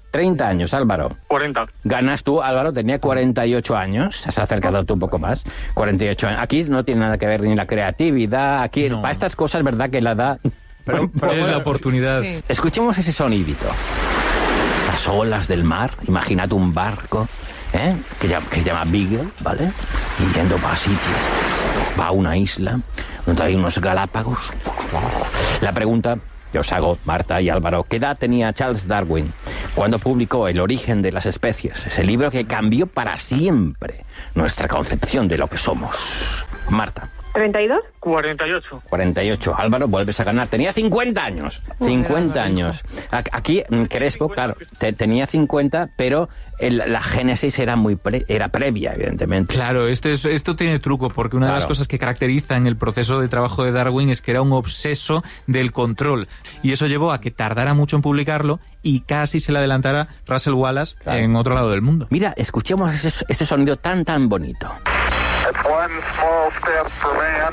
treinta años, Álvaro. cuarenta. Ganas tú, Álvaro, tenía cuarenta y ocho años, has acercado tú un poco más, cuarenta y ocho años. Aquí no tiene nada que ver ni la creatividad, aquí para estas cosas, verdad que la edad... Pero, pero es la oportunidad. Sí. Escuchemos ese sonidito. Las olas del mar, imaginad un barco, ¿eh? que, llama, que se llama Beagle, ¿vale? Y yendo para sitios, va a una isla donde hay unos Galápagos. La pregunta que os hago, Marta y Álvaro, ¿qué edad tenía Charles Darwin cuando publicó El origen de las especies? Ese libro que cambió para siempre nuestra concepción de lo que somos. Marta. ¿treinta y dos? cuarenta y ocho. cuarenta y ocho. Álvaro, vuelves a ganar. Tenía cincuenta años. cincuenta años. Aquí, Crespo, claro, te, tenía cincuenta, pero el, la génesis era muy pre, era previa, evidentemente. Claro, esto, es, esto tiene truco, porque una claro. de las cosas que caracteriza en el proceso de trabajo de Darwin es que era un obseso del control. Y eso llevó a que tardara mucho en publicarlo y casi se le adelantara Russell Wallace claro. en otro lado del mundo. Mira, escuchemos ese, ese sonido tan, tan bonito. It's one small step for man,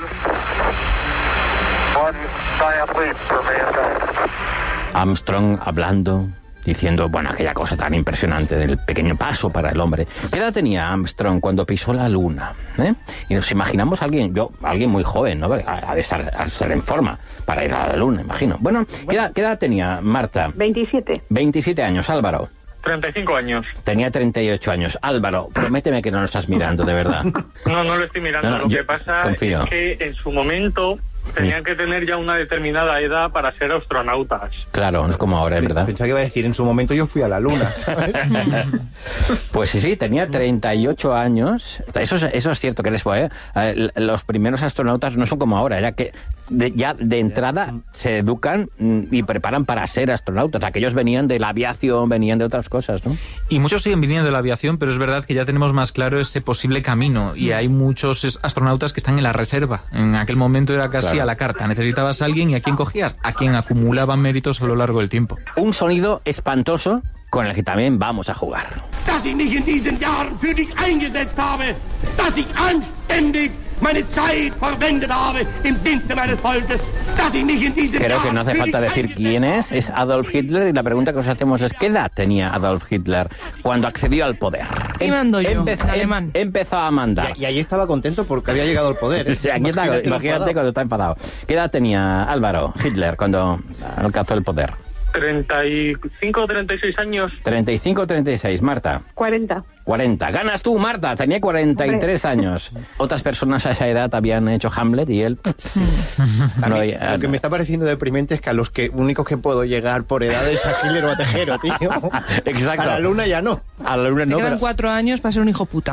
one giant leap for mankind. Armstrong hablando, diciendo, bueno, aquella cosa tan impresionante del pequeño paso para el hombre. ¿Qué edad tenía Armstrong cuando pisó la luna? ¿Eh? Y nos imaginamos a alguien, yo, alguien muy joven, ¿no? Ha de estar, a estar en forma para ir a la luna, imagino. Bueno, ¿qué edad, qué edad tenía Marta? veintisiete. veintisiete años, Álvaro. treinta y cinco años. Tenía treinta y ocho años. Álvaro, prométeme que no lo estás mirando, de verdad. No, no lo estoy mirando. No, no, lo que pasa confío. es que en su momento tenían que tener ya una determinada edad para ser astronautas. Claro, no es como ahora, es verdad. Pensaba que iba a decir, en su momento yo fui a la luna, ¿sabes? Pues sí, sí, tenía treinta y ocho años. Eso es, eso es cierto, que les fue, ¿eh? Los primeros astronautas no son como ahora, ya que de, ya de entrada se educan y preparan para ser astronautas. Aquellos venían de la aviación, venían de otras cosas, ¿no? Y muchos siguen viniendo de la aviación, pero es verdad que ya tenemos más claro ese posible camino y hay muchos astronautas que están en la reserva. En aquel momento era casi claro. a la carta. Necesitabas a alguien y ¿a quién cogías? A quien acumulaba méritos a lo largo del tiempo. Un sonido espantoso con el que también vamos a jugar. Dass ich mich in diesen Jahren für dich eingesetzt habe, dass ich anständig meine Zeit verwendet habe im Dienste meines Volkes, dass ich mich in diesen Creo que no hace falta decir quién es, es Adolf Hitler, y la pregunta que os hacemos es ¿qué edad tenía Adolf Hitler cuando accedió al poder? Y mando yo, Empezó, en alemán. Em, empezó a mandar. Y, y ahí estaba contento porque había llegado al poder. ¿eh? Sí, aquí está, imagínate, imagínate cuando está enfadado. ¿Qué edad tenía Álvaro Hitler cuando alcanzó el poder? treinta y cinco o treinta y seis años. treinta y cinco o treinta y seis, Marta. cuarenta. cuarenta. Ganas tú, Marta. Tenía cuarenta y tres Hombre. años. Otras personas a esa edad habían hecho Hamlet y él... A mí, no, lo que me está pareciendo deprimente es que a los que únicos que puedo llegar por edad es a Hitler o a Tejero, tío. Exacto. A la luna ya no. A la luna no, Te quedan pero... cuatro años para ser un hijo puta.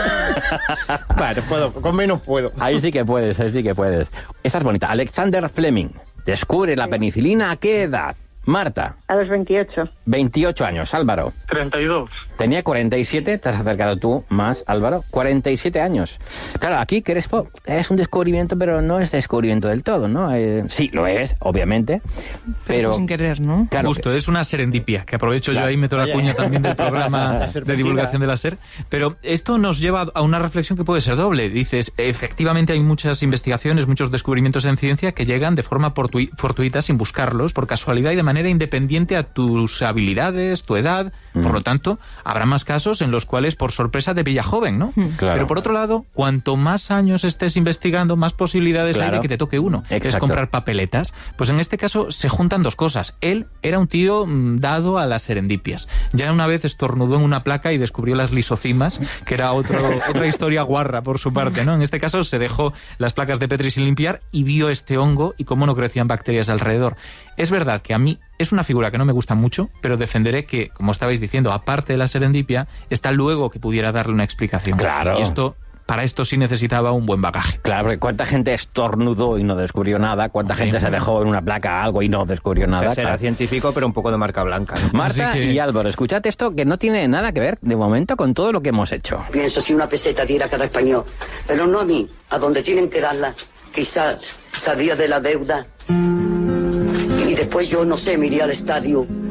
Vale, puedo. Con menos puedo. Ahí sí que puedes, ahí sí que puedes. Esta es bonita. Alexander Fleming descubre la penicilina ¿a qué edad? Marta. A los veintiocho. veintiocho años. Álvaro. treinta y dos. Tenía cuarenta y siete, te has acercado tú más, Álvaro. cuarenta y siete años. Claro, aquí Crespo es un descubrimiento, pero no es descubrimiento del todo, ¿no? Eh, sí, lo es, obviamente. Pero, pero sin querer, ¿no? Claro, justo, es una serendipia, que aprovecho claro. yo ahí, meto la cuña también del programa de divulgación de la SER. Pero esto nos lleva a una reflexión que puede ser doble. Dices, efectivamente hay muchas investigaciones, muchos descubrimientos en ciencia que llegan de forma fortuita, sin buscarlos, por casualidad y de manera independiente a tus habilidades, tu edad. Mm. Por lo tanto, habrá más casos en los cuales por sorpresa te pilla joven, ¿no? Claro. Pero por otro lado, cuanto más años estés investigando, más posibilidades claro. hay de que te toque uno. Exacto. Que es comprar papeletas. Pues en este caso se juntan dos cosas. Él era un tío mmm, dado a las serendipias. Ya una vez estornudó en una placa y descubrió las lisocimas, que era otro, otra historia guarra por su parte, ¿no? En este caso se dejó las placas de Petri sin limpiar y vio este hongo y cómo no crecían bacterias alrededor. Es verdad que a mí es una figura que no me gusta mucho, pero defenderé que, como estabais diciendo, aparte de la serendipia, está luego que pudiera darle una explicación. Claro. Y esto, para esto sí necesitaba un buen bagaje. Claro, porque ¿cuánta gente estornudó y no descubrió nada? ¿Cuánta sí, gente sí. se dejó en una placa algo y no descubrió nada? O sea, será claro. científico, pero un poco de marca blanca, ¿no? Marta que... y Álvaro, escuchad esto que no tiene nada que ver, de momento, con todo lo que hemos hecho. Pienso si una peseta diera cada español, pero no a mí, a donde tienen que darla, quizás salía de la deuda. Y después yo, no sé, me iría al estadio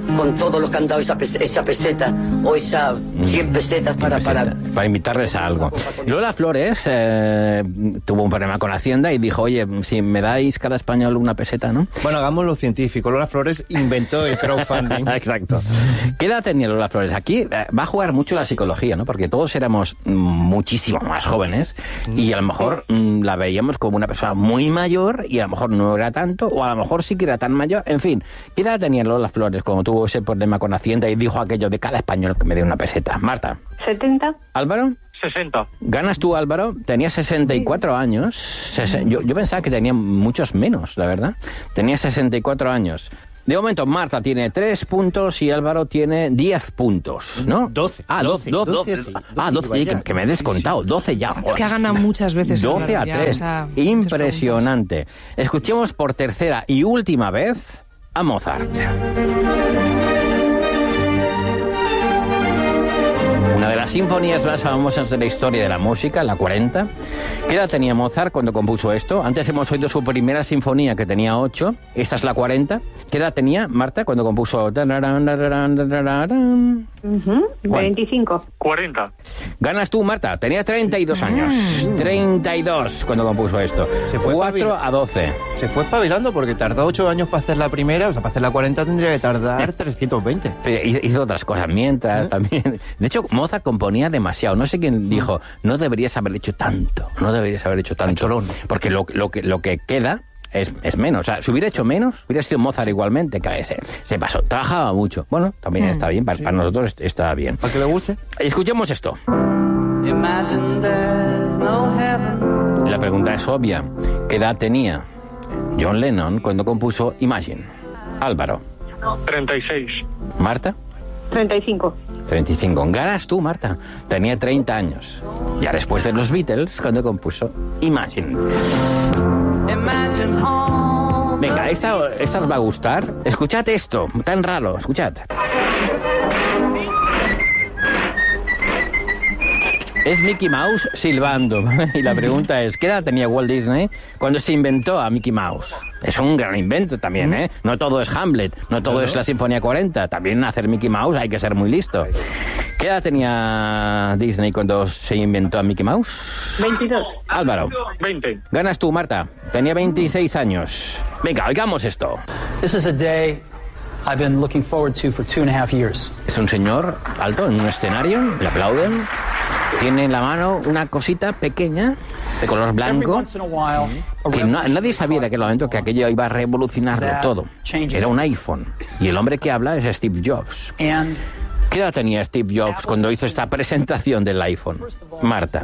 con todo lo que han dado esa, pes esa peseta o esa cien pesetas para... Peseta, para... para invitarles a algo. Lola Flores eh, tuvo un problema con Hacienda y dijo, oye, si me dais cada español una peseta, ¿no? Bueno, hagamos lo científico. Lola Flores inventó el crowdfunding. Exacto. ¿Qué edad tenía Lola Flores? Aquí eh, va a jugar mucho la psicología, ¿no? Porque todos éramos mm, muchísimo más jóvenes y a lo mejor mm, la veíamos como una persona muy mayor y a lo mejor no era tanto, o a lo mejor sí que era tan mayor. En fin, ¿qué edad tenía Lola Flores cuando tuvo ese problema con Hacienda y dijo aquello de cada español que me dé una peseta? Marta. setenta. ¿Álvaro? sesenta. ¿Ganas tú, Álvaro? Tenía sesenta y cuatro años. Sese yo, yo pensaba que tenía muchos menos, la verdad. Tenía sesenta y cuatro años. De momento, Marta tiene tres puntos y Álvaro tiene diez puntos, ¿no? doce. Ah, doce. doce, doce, doce ah, doce, que, que me he descontado. doce ya. Es que ha ganado muchas veces. doce a tres. O sea, impresionante. Escuchemos por tercera y última vez a Mozart. Una de las sinfonías más famosas de la historia de la música, la cuarenta. ¿Qué edad tenía Mozart cuando compuso esto? Antes hemos oído su primera sinfonía, que tenía ocho. Esta es la cuarenta. ¿Qué edad tenía Marta cuando compuso? Uh-huh. veinticinco. cuarenta. Ganas tú, Marta. Tenía treinta y dos años. Mm. treinta y dos cuando compuso esto. Se fue cuatro a doce. Se fue espabilando porque tardó ocho años para hacer la primera. O sea, para hacer la cuarenta tendría que tardar trescientos veinte. Pero hizo otras cosas mientras, ¿eh? También. De hecho, Mozart componía demasiado. No sé quién dijo, no deberías haber hecho tanto. No deberías haber hecho tanto. Porque lo, lo, que, lo que queda... Es, es menos, o sea, si hubiera hecho menos, hubiera sido Mozart igualmente, que se, se pasó, trabajaba mucho. Bueno, también mm, está bien, para, sí. para nosotros está bien. ¿Para que le guste? Escuchemos esto. La pregunta es obvia. ¿Qué edad tenía John Lennon cuando compuso Imagine? Álvaro. treinta y seis. ¿Marta? treinta y cinco. treinta y cinco. Ganas tú, Marta. Tenía treinta años. Ya después de los Beatles, cuando compuso Imagine. Venga, esta, esta os va a gustar. Escuchad esto, tan raro, escuchad. Es Mickey Mouse silbando. Y la pregunta es, ¿qué edad tenía Walt Disney cuando se inventó a Mickey Mouse? Es un gran invento también, ¿eh? No todo es Hamlet, no todo es la Sinfonía cuarenta. También hacer Mickey Mouse hay que ser muy listo. ¿Qué edad tenía Disney cuando se inventó a Mickey Mouse? veintidós. Álvaro. veinte. Ganas tú, Marta. Tenía veintiséis años. Venga, oigamos esto. This is a day I've been looking forward to for two and a half years. Es un señor alto en un escenario, le aplauden. Tiene en la mano una cosita pequeña de color blanco que no, nadie sabía en aquel momento que aquello iba a revolucionarlo todo. Era un iPhone. Y el hombre que habla es Steve Jobs. ¿Qué edad tenía Steve Jobs cuando hizo esta presentación del iPhone? Marta.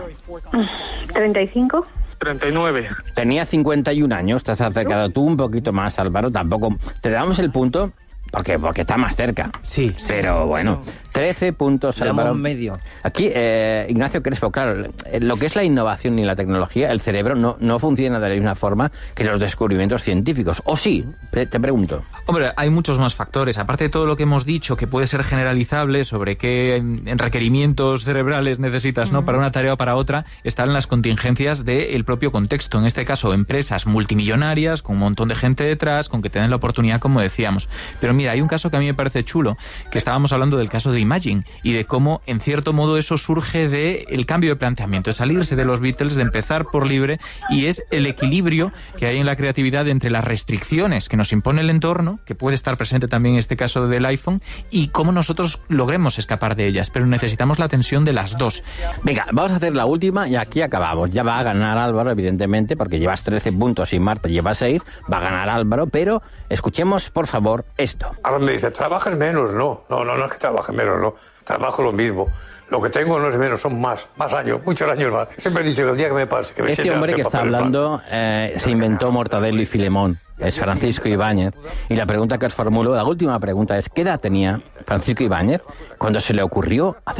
treinta y cinco. treinta y nueve. Tenía cincuenta y un años. Te has acercado tú un poquito más, Álvaro. Tampoco te damos el punto porque, porque está más cerca. Sí. Pero bueno, trece puntos, Álvaro. medio. Aquí, eh, Ignacio Crespo, claro, lo que es la innovación y la tecnología, el cerebro no, no funciona de la misma forma que los descubrimientos científicos. ¿O sí? Te pregunto. Hombre, hay muchos más factores. Aparte de todo lo que hemos dicho, que puede ser generalizable sobre qué requerimientos cerebrales necesitas, ¿no? Para una tarea o para otra, están las contingencias del propio contexto. En este caso, empresas multimillonarias, con un montón de gente detrás, con que te den la oportunidad, como decíamos. Pero mira, hay un caso que a mí me parece chulo, que estábamos hablando del caso de Imagine, y de cómo, en cierto modo, eso surge del cambio de planteamiento, de salirse de los Beatles, de empezar por libre, y es el equilibrio que hay en la creatividad entre las restricciones que nos impone el entorno, que puede estar presente también en este caso del iPhone, y cómo nosotros logremos escapar de ellas, pero necesitamos la tensión de las dos. Venga, vamos a hacer la última y aquí acabamos. Ya va a ganar Álvaro, evidentemente, porque llevas trece puntos y Marta lleva seis, va a ganar Álvaro, pero escuchemos, por favor, esto. Ahora me dice, ¿trabajas menos? No, no, no, no es que trabaje menos, no. Trabajo lo mismo. Lo que tengo no es menos, son más, más años, muchos años más. Siempre he dicho que el día que me pase, que me Este hombre que está hablando eh, se inventó Mortadelo y Filemón. Es Francisco Ibáñez. Y la pregunta que os formulo, la última pregunta es, ¿qué edad tenía Francisco Ibáñez cuando se le ocurrió hacer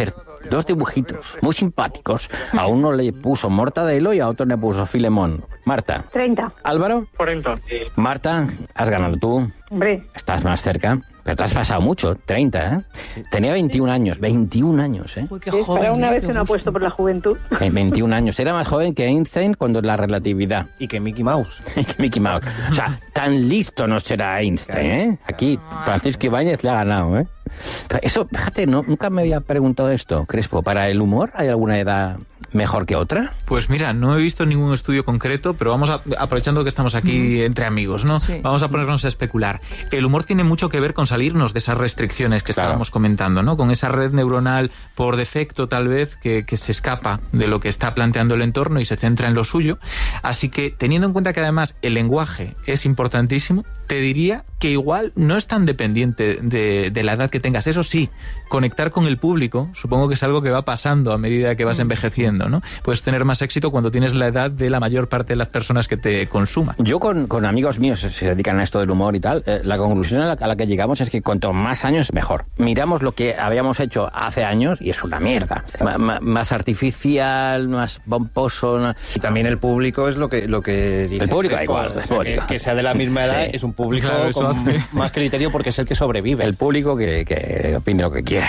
dos dibujitos muy simpáticos. A uno le puso Mortadelo y a otro le puso Filemón. Marta. treinta. Álvaro. cuarenta. Marta, has ganado tú. Hombre. Estás más cerca. Pero te has pasado mucho, treinta, ¿eh? Tenía veintiún años, veintiún años, ¿eh? Uy, qué Es joven, para una qué vez se no ha gusto. puesto por la juventud. Eh, veintiún años. Era más joven que Einstein cuando la relatividad. Y que Mickey Mouse. Y que Mickey Mouse. O sea, tan listo no será Einstein, ¿eh? Aquí Francisco Ibáñez le ha ganado, ¿eh? Eso, fíjate, no, nunca me había preguntado esto, Crespo. ¿Para el humor hay alguna edad mejor que otra? Pues mira, no he visto ningún estudio concreto, pero vamos a, aprovechando que estamos aquí entre amigos, ¿no? Sí. Vamos a ponernos a especular. El humor tiene mucho que ver con salirnos de esas restricciones que Claro. estábamos comentando, ¿no? Con esa red neuronal por defecto, tal vez, que, que se escapa de lo que está planteando el entorno y se centra en lo suyo. Así que, teniendo en cuenta que además el lenguaje es importantísimo, te diría que igual no es tan dependiente de, de la edad que tengas. Eso sí, conectar con el público, supongo que es algo que va pasando a medida que vas envejeciendo, ¿no? Puedes tener más éxito cuando tienes la edad de la mayor parte de las personas que te consuman. Yo con, con amigos míos que se dedican a esto del humor y tal, eh, la conclusión a la, a la que llegamos es que cuanto más años, mejor. Miramos lo que habíamos hecho hace años y es una mierda. Ma- ma- más artificial, más pomposo. no- Y también el público es lo que, lo que dice. El público da Crespo. igual, el O sea, que, público. que sea de la misma edad Sí. es un público Claro, eso con hace. más criterio porque es el que sobrevive. El público que, que opine lo que quiera.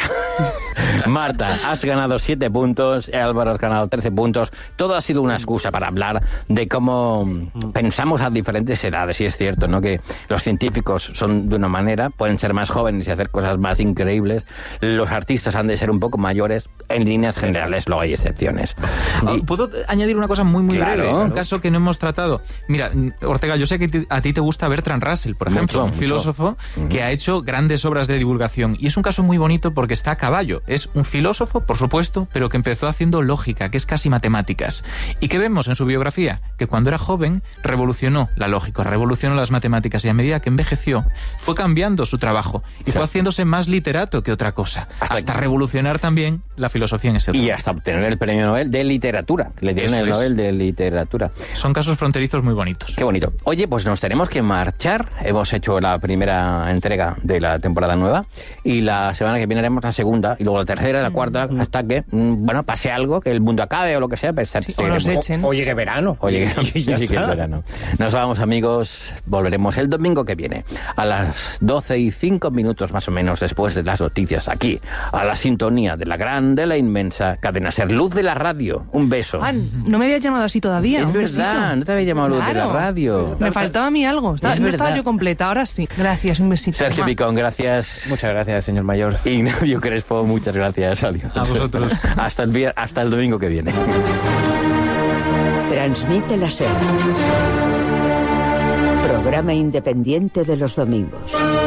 Marta, has ganado siete puntos, Álvaro has ganado trece puntos. Todo ha sido una excusa para hablar de cómo pensamos a diferentes edades. Y es cierto, ¿no? Que los científicos son de una manera, pueden ser más jóvenes y hacer cosas más increíbles. Los artistas han de ser un poco mayores. En líneas generales, luego hay excepciones. Ah, ¿Puedo añadir una cosa muy, muy Claro. breve? Un caso que no hemos tratado. Mira, Ortega, yo sé que ti- a ti te gusta Bertrand Russell, por ejemplo, Mucho, un mucho. filósofo que ha hecho grandes obras de divulgación. Y es un caso muy bonito porque está a caballo. Es un filósofo, por supuesto, pero que empezó haciendo lógica, que es casi matemáticas. ¿Y qué vemos en su biografía? Que cuando era joven revolucionó la lógica, revolucionó las matemáticas y a medida que envejeció fue cambiando su trabajo y fue haciéndose más literato que otra cosa. Hasta, hasta revolucionar también la filosofía en ese Y hasta obtener el premio Nobel de literatura. Le dieron Eso el es. Nobel de literatura. Son casos fronterizos muy bonitos. Qué bonito. Oye, pues nos tenemos que marchar. Hemos hecho la primera entrega de la temporada nueva y la semana que viene haremos la segunda y luego la tercera y la cuarta hasta que, mm, bueno, pase algo, que el mundo acabe o lo que sea. Pues, Sí, o nos echen. O, o llegue verano. O llegue, Y ya sí que es está. verano. Nos vamos, amigos. Volveremos el domingo que viene a las doce y cinco minutos más o menos después de las noticias aquí, a la sintonía de la gran, de la inmensa cadena Ser, Luz de la Radio. Un beso. Juan, no me habías llamado así todavía. Es un verdad, besito. no te había llamado Luz de la Claro. Radio. Me faltaba a mí algo. Estaba- Es no estaba verdad. yo completa, ahora sí. Gracias, un besito. Sergio Mua. Picón, gracias. Muchas gracias, señor mayor. Ignacio Crespo, muchas gracias. Adiós. A vosotros. Hasta el, vier- hasta el domingo que viene. Transmite la Ser. Programa independiente de los domingos.